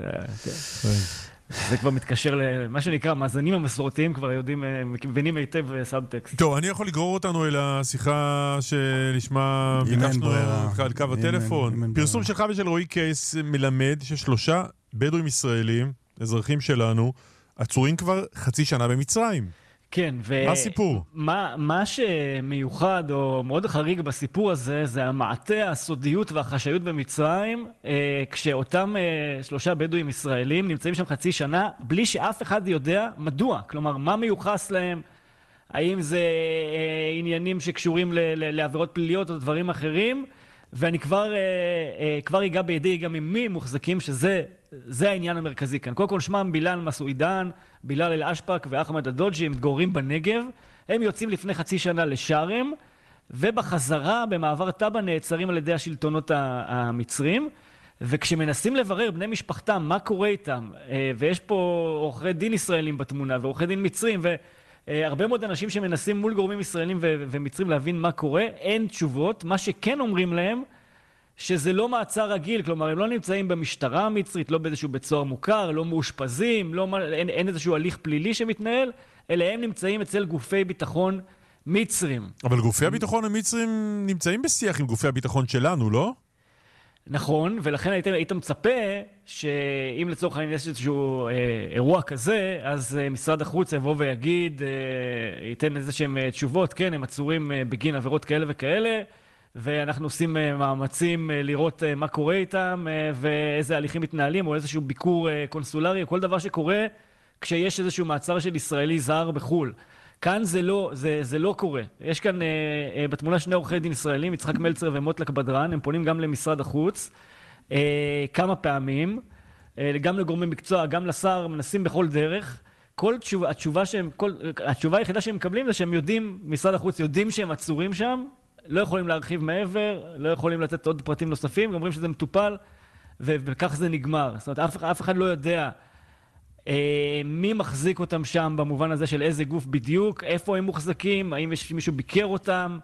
זה כבר מתקשר למה שנקרא, מאזנים המסורתיים כבר יודעים, מבינים היטב סאבטקסט. טוב, אני יכול לגרור אותנו אל השיחה שלשמה ביקשנו על קו הטלפון. פרסום שלך ושל רועי קייס מלמד ששלושה בדואים ישראלים, אזרחים שלנו, עצורים כבר חצי שנה במצרים. כן, ו... מה הסיפור? מה, מה שמיוחד או מאוד חריג בסיפור הזה, זה המעטה, הסודיות והחשאיות במצרים, אה, כשאותם אה, שלושה בדואים ישראלים נמצאים שם חצי שנה, בלי שאף אחד יודע מדוע. כלומר, מה מיוחס להם? האם זה אה, עניינים שקשורים ל- ל- לעבירות פליליות או דברים אחרים? ואני כבר, אה, אה, כבר אגע בידי גם עם מי מוחזקים, שזה זה העניין המרכזי כאן. קודם כל שמם בילאל מסעידן, בילאל אל-אשפק ואחמד הדוג'י, הם מתגוררים בנגב. הם יוצאים לפני חצי שנה לשארם, ובחזרה במעבר טאבה נעצרים על ידי השלטונות המצרים. וכשמנסים לברר בני משפחתם מה קורה איתם, ויש פה עורכי דין ישראלים בתמונה ועורכי דין מצרים, והרבה מאוד אנשים שמנסים מול גורמים ישראלים ומצרים להבין מה קורה, אין תשובות. מה שכן אומרים להם, שזה לא מעצר רגיל, כלומר, הם לא נמצאים במשטרה המצרית, לא באיזשהו בית סוהר מוכר, לא מאושפזים, לא, אין, אין איזשהו הליך פלילי שמתנהל, אלא הם נמצאים אצל גופי ביטחון מצרים. אבל גופי הביטחון המצרים נמצאים בשיח עם גופי הביטחון שלנו, לא? נכון, ולכן היית, היית מצפה שאם לצורך העניין יש איזשהו אה, אירוע כזה, אז אה, משרד החוץ יבוא ויגיד, אה, ייתן איזה שהם אה, תשובות, כן, הם עצורים אה, בגין עבירות כאלה וכאלה, ואנחנו עושים אה, מאמצים אה, לראות אה, מה קורה איתם, אה, ואיזה הליכים מתנהלים, או איזשהו ביקור אה, קונסולרי, או כל דבר שקורה כשיש איזשהו מעצר של ישראלי זר בחול. כאן זה לא, זה, זה לא קורה. יש כאן אה, אה, בתמונה שני עורכי דין ישראלים, יצחק מלצר ומוטלק בדרן, הם פונים גם למשרד החוץ, אה, כמה פעמים, אה, גם לגורמי מקצוע, גם לשר, מנסים בכל דרך. כל תשובה, התשובה שהם, כל, התשובה היחידה שהם מקבלים זה שהם יודעים, משרד החוץ יודעים שהם עצורים שם, לא יכולים להרחיב מעבר, לא יכולים לתת עוד פרטים נוספים, אומרים שזה מטופל, ו- וכך זה נגמר. זאת אומרת, אף, אף אחד לא יודע מי מחזיק אותם שם במובן הזה של איזה גוף בדיוק, איפה הם מוחזקים, האם יש מישהו ביקר אותם,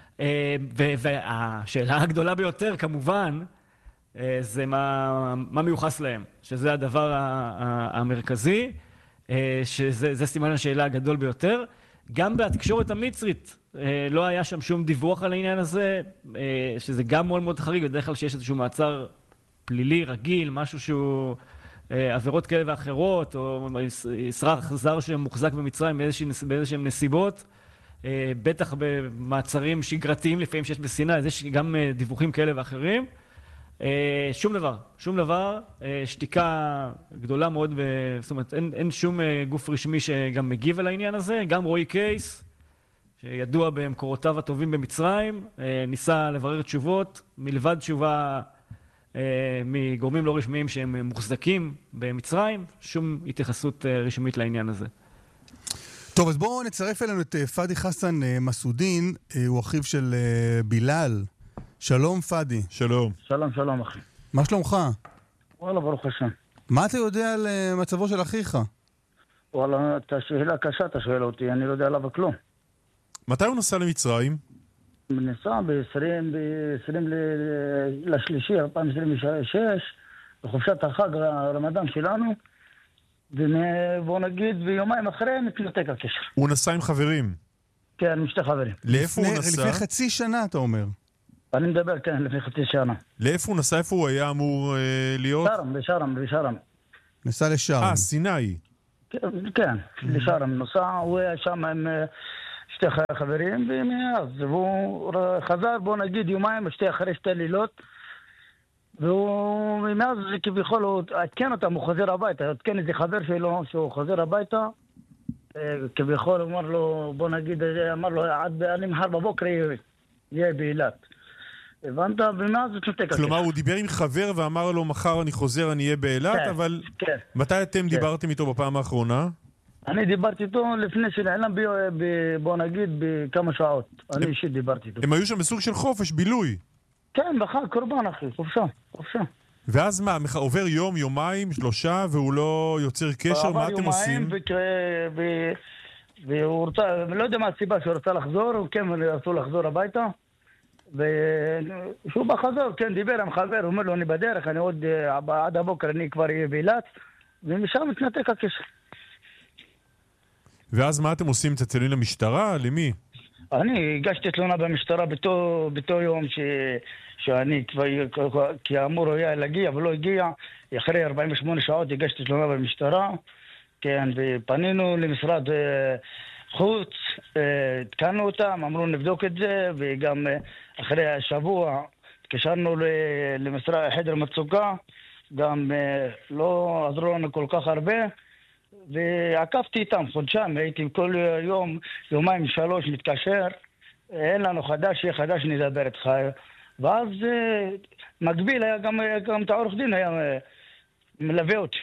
והשאלה הגדולה ביותר כמובן זה מה, מה מיוחס להם, שזה הדבר המרכזי, שזה זה סימן השאלה הגדול ביותר. גם בתקשורת המצרית לא היה שם שום דיווח על העניין הזה, שזה גם מאוד מאוד חריג, בדרך כלל שיש איזשהו מעצר פלילי רגיל, משהו שהוא עבירות כאלה ואחרות, או ישראח זר שמוחזק במצרים באיזשהם נסיבות, בטח במעצרים שגרתיים לפעמים שיש בסיני, אז יש גם דיווחים כאלה ואחרים. שום דבר, שום דבר, שתיקה גדולה מאוד, זאת אומרת, אין, אין שום גוף רשמי שגם מגיב על העניין הזה, גם רועי קייס, שידוע במקורותיו הטובים במצרים, ניסה לברר תשובות, מלבד תשובה מגורמים לא רשמיים שהם מוחזקים במצרים, שום התייחסות רשמית לעניין הזה. טוב, אז בואו נצרף אלינו את פאדי חסן מסודין, הוא אחיו של בילאל. שלום פאדי. שלום. שלום, שלום אחי. מה שלומך? וואלה, ברוך השם. מה אתה יודע על מצבו של אחיך? וואלה, אתה שאלה קשה, אתה שואל אותי, אני לא יודע עליו כלום. מתי הוא נסע למצרים? הוא נסע ב-עשרים לשלישי, אלפיים עשרים ושש, בחופשת החג הרמדאן שלנו, ובוא נגיד, ביומיים אחרי מתנתק הקשר. הוא נסע עם חברים? כן, עם שתי חברים. לאיפה הוא נסע? לפני חצי שנה, אתה אומר. אני מדבר, כן, לפני חצי שנה. לאיפה הוא נסע? איפה הוא היה אמור אה, להיות? שרם, בשרם, בשרם. נסע לשרם. אה, סיני. כן, כן, לשרם. נסע, הוא היה שם עם שתי חברים, ומאז, והוא חזר, בוא נגיד, יומיים, שתי אחרי שתי לילות, והוא, מאז כביכול, הוא עדכן אותם, הוא חוזר הביתה, עדכן איזה חבר שלו, שהוא חוזר הביתה, כביכול, הוא אמר לו, בוא נגיד, אמר לו, עד אני מחר בבוקר יהיה באילת. הבנת? ומאז הוא תנתק הקשר. כלומר, הוא דיבר עם חבר ואמר לו, מחר אני חוזר, אני אהיה באילת, כן, אבל כן. מתי אתם כן. דיברתם איתו בפעם האחרונה? אני דיברתי איתו לפני שנעלם, ב, ב, בוא נגיד, בכמה שעות. אני הם, אישית דיברתי איתו. הם היו שם בסוג של חופש, בילוי. כן, בחג קורבן, אחי, חופשה, חופשה. ואז מה, עובר יום, יומיים, שלושה, והוא לא יוצר קשר, מה אתם עושים? וכ... ו... והוא רוצה, לא יודע מה הסיבה שהוא רוצה לחזור, הוא כן רצו לחזור הביתה. ושהוא בחזור, כן, דיבר עם חבר, הוא אומר לו, אני בדרך, אני עוד, עד הבוקר אני כבר אהיה באילת, ומשם מתנתק הקשר. ואז מה אתם עושים? תצללים למשטרה? למי? אני הגשתי תלונה במשטרה באותו, באותו יום ש... שאני כבר, כי אמור היה להגיע ולא הגיע, אחרי ארבעים ושמונה שעות הגשתי תלונה במשטרה, כן, ופנינו למשרד חוץ, התקנו אותם, אמרו נבדוק את זה, וגם אחרי השבוע התקשרנו למשרד חדר מצוקה, גם לא עזרו לנו כל כך הרבה, ועקבתי איתם חודשיים, הייתי כל יום, יומיים שלוש מתקשר, אין לנו חדש, יהיה חדש נדבר איתך. ואז מקביל היה גם, גם את העורך דין היה מלווה אותי.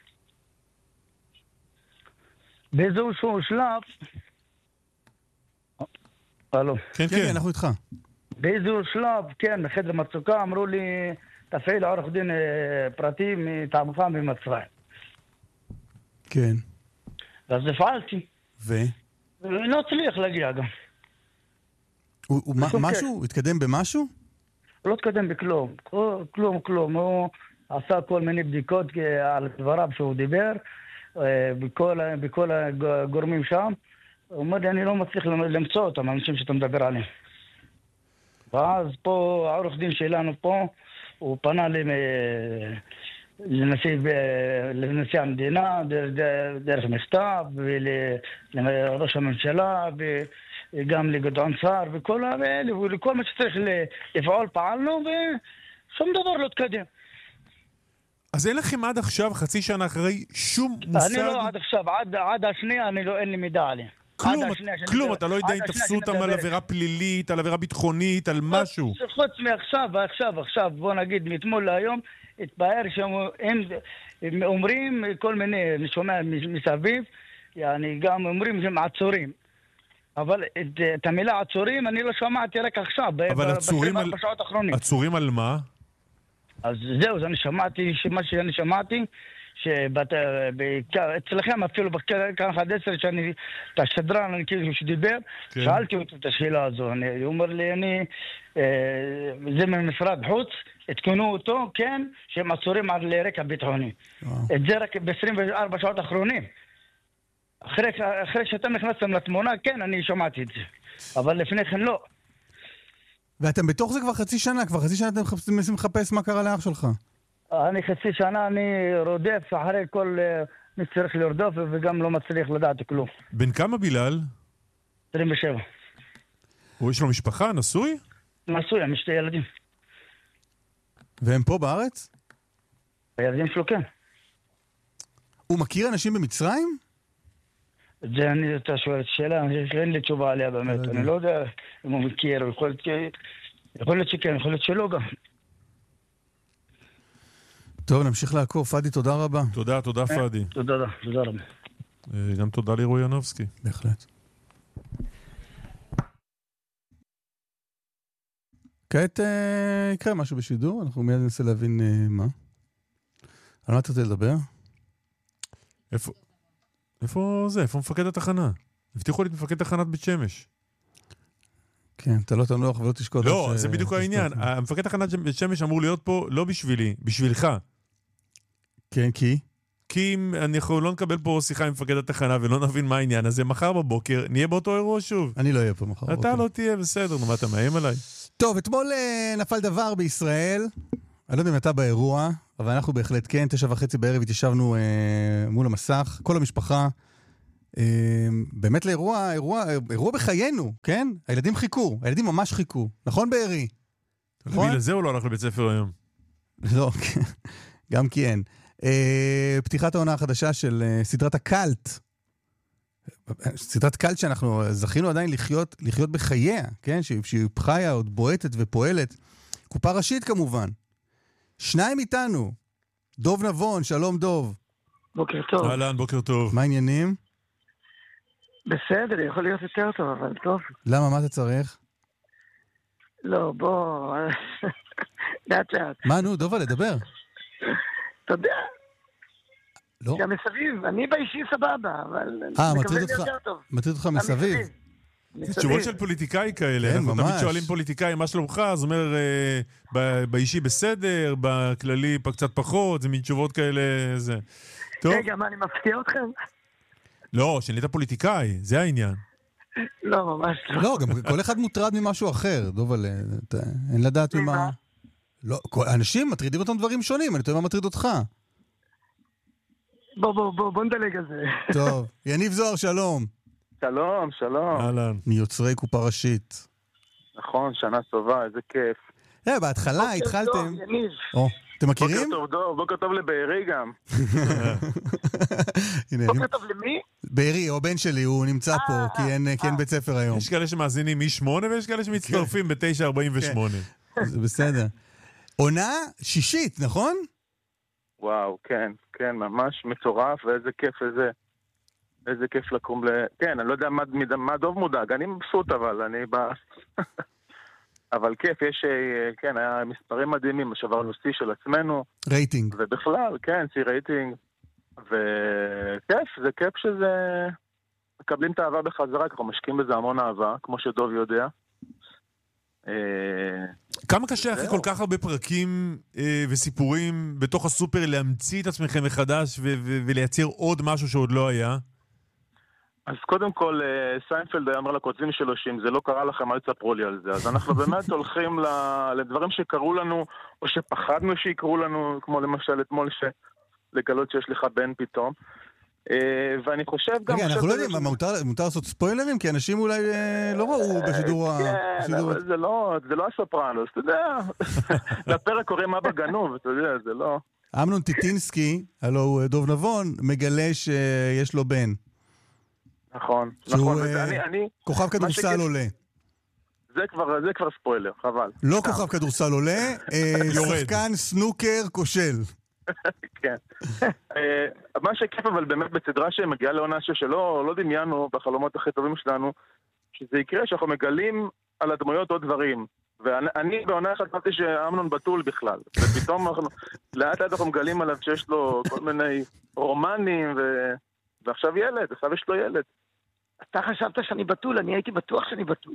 באיזשהו שלב, הלו. כן, כן, אנחנו איתך. באיזשהו שלב, כן, בחדר מצוקה, אמרו לי, תפעיל עורך דין פרטי מטעמך במצרים. כן. ואז הפעלתי. ו? לא הצליח להגיע גם. הוא משהו? התקדם במשהו? הוא לא התקדם בכלום, כלום, כלום. הוא עשה כל מיני בדיקות על דבריו שהוא דיבר, בכל, בכל הגורמים שם. הוא אומר לי, אני לא מצליח למצוא אותם, האנשים שאתה מדבר עליהם. ואז פה, העורך דין שלנו פה, הוא פנה לנשיא, לנשיא המדינה, דרך מכתב, ולראש הממשלה, וגם לגדעון סער, וכל האלה, ולכל מה שצריך לפעול פעלנו, ושום דבר לא תקדם. אז אין לכם עד עכשיו, חצי שנה אחרי, שום מושג? אני לא עד עכשיו, עד, עד השנייה אני לא, אין לי מידע עליהם. כלום, כלום, אתה לא יודע אם תפסו אותם על עבירה פלילית, על עבירה ביטחונית, על משהו. חוץ מעכשיו, עכשיו, עכשיו, בוא נגיד, מאתמול להיום, התבהר שהם אומרים כל מיני, אני שומע מסביב, אני גם אומרים שהם עצורים. אבל את, את המילה עצורים אני לא שמעתי רק עכשיו, אבל עצורים על... בשעות האחרונים. עצורים על מה? אז זהו, אז אני שמעתי, מה שאני שמעתי, שאצלכם אפילו בכאן אחד עשר שאני, את השדרן, אני כאילו שדיבר, שאלתי אותו את השאלה הזו, הוא אומר לי, אני, זה ממשרד חוץ, התקנו אותו, כן, שהם עצורים על רקע ביטחוני. את זה רק ב-עשרים וארבע שעות האחרונים. אחרי שאתם נכנסתם לתמונה, כן, אני שמעתי את זה. אבל לפני כן לא. ואתם בתוך זה כבר חצי שנה, כבר חצי שנה אתם מנסים לחפש מה קרה לאח שלך. אני חצי שנה, אני רודף אחרי כל מי שצריך לרדוף, וגם לא מצליח לדעת כלום. בן כמה בילal? עשרים ושבע. הוא יש לו משפחה, נשוי? נשוי, עם שתי ילדים. והם פה בארץ? הילדים שלו כן. הוא מכיר אנשים במצרים? זה אני, אתה שואל את שאלה, אין לי תשובה עליה באמת. אני לא יודע אם הוא מכיר, יכול להיות שכן, יכול להיות שלא גם. טוב, נמשיך לעקוב. פאדי, תודה רבה. תודה, תודה פאדי. תודה, תודה רבה. גם תודה לירוי ינובסקי. בהחלט. כעת יקרה משהו בשידור, אנחנו מיד ננסה להבין מה. על מה אתה רוצה לדבר? איפה? איפה זה? איפה מפקד התחנה? הבטיחו לי את מפקד תחנת בית שמש. כן, אתה לא תנוח ולא תשקוט. לא, זה בדיוק העניין. המפקד תחנת בית שמש אמור להיות פה לא בשבילי, בשבילך. כן, כי? כי אם אנחנו לא נקבל פה שיחה עם מפקד התחנה ולא נבין מה העניין הזה, מחר בבוקר נהיה באותו אירוע שוב. אני לא אהיה פה מחר בבוקר. אתה לא תהיה בסדר, נו מה אתה מאיים עליי? טוב, אתמול נפל דבר בישראל. אני לא יודע אם אתה באירוע, אבל אנחנו בהחלט כן, תשע וחצי בערב התיישבנו אה, מול המסך, כל המשפחה, אה, באמת לאירוע, אירוע, אירוע בחיינו, כן? הילדים חיכו, הילדים ממש חיכו, נכון בארי? נכון? בגלל זה הוא לא הלך לבית ספר היום. לא, גם כי אין. אה, פתיחת העונה החדשה של אה, סדרת הקלט, סדרת קלט שאנחנו זכינו עדיין לחיות, לחיות בחייה, כן? שהיא חיה עוד בועטת ופועלת, קופה ראשית כמובן. שניים איתנו, דוב נבון, שלום דוב. בוקר טוב. אהלן, בוקר טוב. מה העניינים? בסדר, יכול להיות יותר טוב, אבל טוב. למה, מה אתה צריך? לא, בוא, לאט לאט. מה, נו, דובה, לדבר. אתה יודע, לא. גם מסביב, אני באישי סבבה, אבל... אה, מטריד אותך, מטריד אותך מסביב. תשובות של פוליטיקאי כאלה, אנחנו תמיד שואלים פוליטיקאי מה שלומך, אז אומר באישי בסדר, בכללי קצת פחות, זה מין תשובות כאלה, זה. רגע, מה, אני מפתיע אתכם? לא, שנהיית פוליטיקאי, זה העניין. לא, ממש לא. לא, גם כל אחד מוטרד ממשהו אחר, דובל, אין לדעת ממה... לא, אנשים מטרידים אותם דברים שונים, אני טועה מה מטריד אותך. בוא, בוא, בוא, בוא נדלג על זה. טוב, יניב זוהר, שלום. שלום, שלום. אהלן. מיוצרי קופה ראשית. נכון, שנה טובה, איזה כיף. אה, בהתחלה התחלתם... אתם מכירים? בוקר טוב, דוב, בוקר טוב לבארי גם. בוקר טוב למי? בארי, או בן שלי, הוא נמצא פה, כי אין בית ספר היום. יש כאלה שמאזינים מ-שמונה ויש כאלה שמצטרפים ב-תשע ארבעים ושמונה. זה בסדר. עונה שישית, נכון? וואו, כן, כן, ממש מטורף, ואיזה כיף, איזה... איזה כיף לקום ל... כן, אני לא יודע מה, מה דוב מודאג, אני מבסוט אבל, אני בא... אבל כיף, יש, כן, היה מספרים מדהימים, שברנו שיא של עצמנו. רייטינג. ובכלל, כן, שיא רייטינג. וכיף, זה כיף שזה... מקבלים את האהבה בחזרה, אנחנו משקיעים בזה המון אהבה, כמו שדוב יודע. כמה קשה אחרי כל כך הרבה פרקים אה, וסיפורים בתוך הסופר להמציא את עצמכם מחדש ו- ו- ולייצר עוד משהו שעוד לא היה? אז קודם כל, סיינפלד היה אומר לכותבים שלו שאם זה לא קרה לכם, אל תספרו לי על זה. אז אנחנו באמת הולכים לדברים שקרו לנו, או שפחדנו שיקרו לנו, כמו למשל אתמול לגלות שיש לך בן פתאום. ואני חושב גם... רגע, אנחנו לא יודעים, מותר לעשות ספוילרים? כי אנשים אולי לא ראו בשידור ה... כן, אבל זה לא הסופרנוס, אתה יודע. לפרק קוראים אבא גנוב, אתה יודע, זה לא... אמנון טיטינסקי, הלו הוא דוב נבון, מגלה שיש לו בן. נכון, נכון. כוכב כדורסל עולה. זה כבר, זה כבר ספוילר, חבל. לא כוכב כדורסל עולה, שחקן סנוקר כושל. כן. מה שכיף אבל באמת בסדרה שמגיעה לעונה שלא לא דמיינו בחלומות הכי טובים שלנו, שזה יקרה שאנחנו מגלים על הדמויות עוד דברים. ואני בעונה אחת חשבתי שאמנון בטול בכלל. ופתאום לאט לאט אנחנו מגלים עליו שיש לו כל מיני רומנים ו... ועכשיו ילד, עכשיו יש לו ילד. אתה חשבת שאני בטול, אני הייתי בטוח שאני בטול.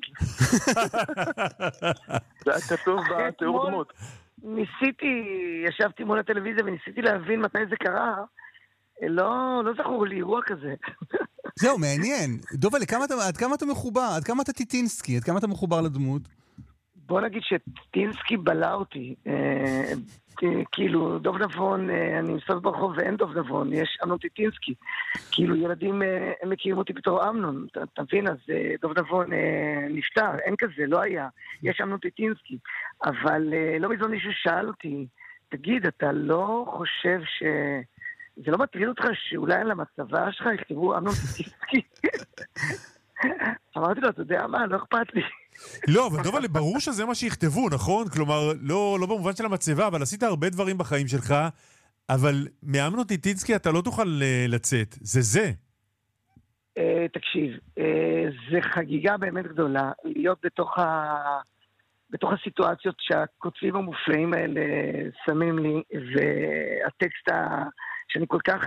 זה היה כתוב בתיאור דמות. ניסיתי, ישבתי מול הטלוויזיה וניסיתי להבין מתי זה קרה. לא, לא זכור לי אירוע כזה. זהו, מעניין. דובל, עד כמה אתה מחובר? עד כמה אתה טיטינסקי? עד כמה אתה מחובר לדמות? בוא נגיד שטיטינסקי בלה אותי. כאילו, דוב נבון, אני מסתובב ברחוב ואין דוב נבון, יש אמנון טיטינסקי. כאילו, ילדים, הם מכירים אותי בתור אמנון, אתה מבין? אז דוב נבון נפטר, אין כזה, לא היה. יש אמנון טיטינסקי. אבל לא מזמן מישהו שאל אותי, תגיד, אתה לא חושב ש... זה לא מטריד אותך שאולי על המצבה שלך יכתבו אמנון טיטינסקי? אמרתי לו, אתה יודע מה, לא אכפת לי. לא, אבל דובל, ברור שזה מה שיכתבו, נכון? כלומר, לא, לא במובן של המצבה, אבל עשית הרבה דברים בחיים שלך, אבל מאמנון טיטינסקי אתה לא תוכל לצאת. זה זה. תקשיב, זה חגיגה באמת גדולה, להיות בתוך ה... בתוך הסיטואציות שהכותבים המופלאים האלה שמים לי, והטקסט ה... שאני כל כך...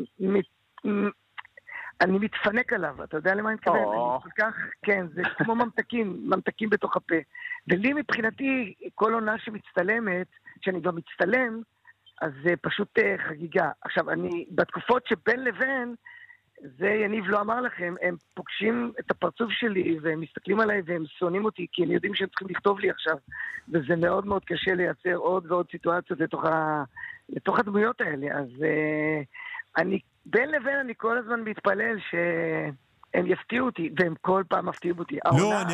אני מתפנק עליו, אתה יודע למה אני מתכוון? אני כל כך, כן, זה כמו ממתקים, ממתקים בתוך הפה. ולי מבחינתי, כל עונה שמצטלמת, שאני גם מצטלם, אז זה פשוט חגיגה. עכשיו, אני, בתקופות שבין לבין, זה יניב לא אמר לכם, הם פוגשים את הפרצוף שלי, והם מסתכלים עליי והם שונאים אותי, כי הם יודעים שהם צריכים לכתוב לי עכשיו, וזה מאוד מאוד קשה לייצר עוד ועוד סיטואציות לתוך, ה, לתוך הדמויות האלה. אז uh, אני... בין לבין אני כל הזמן מתפלל שהם יפתיעו אותי, והם כל פעם מפתיעים אותי. לא, אני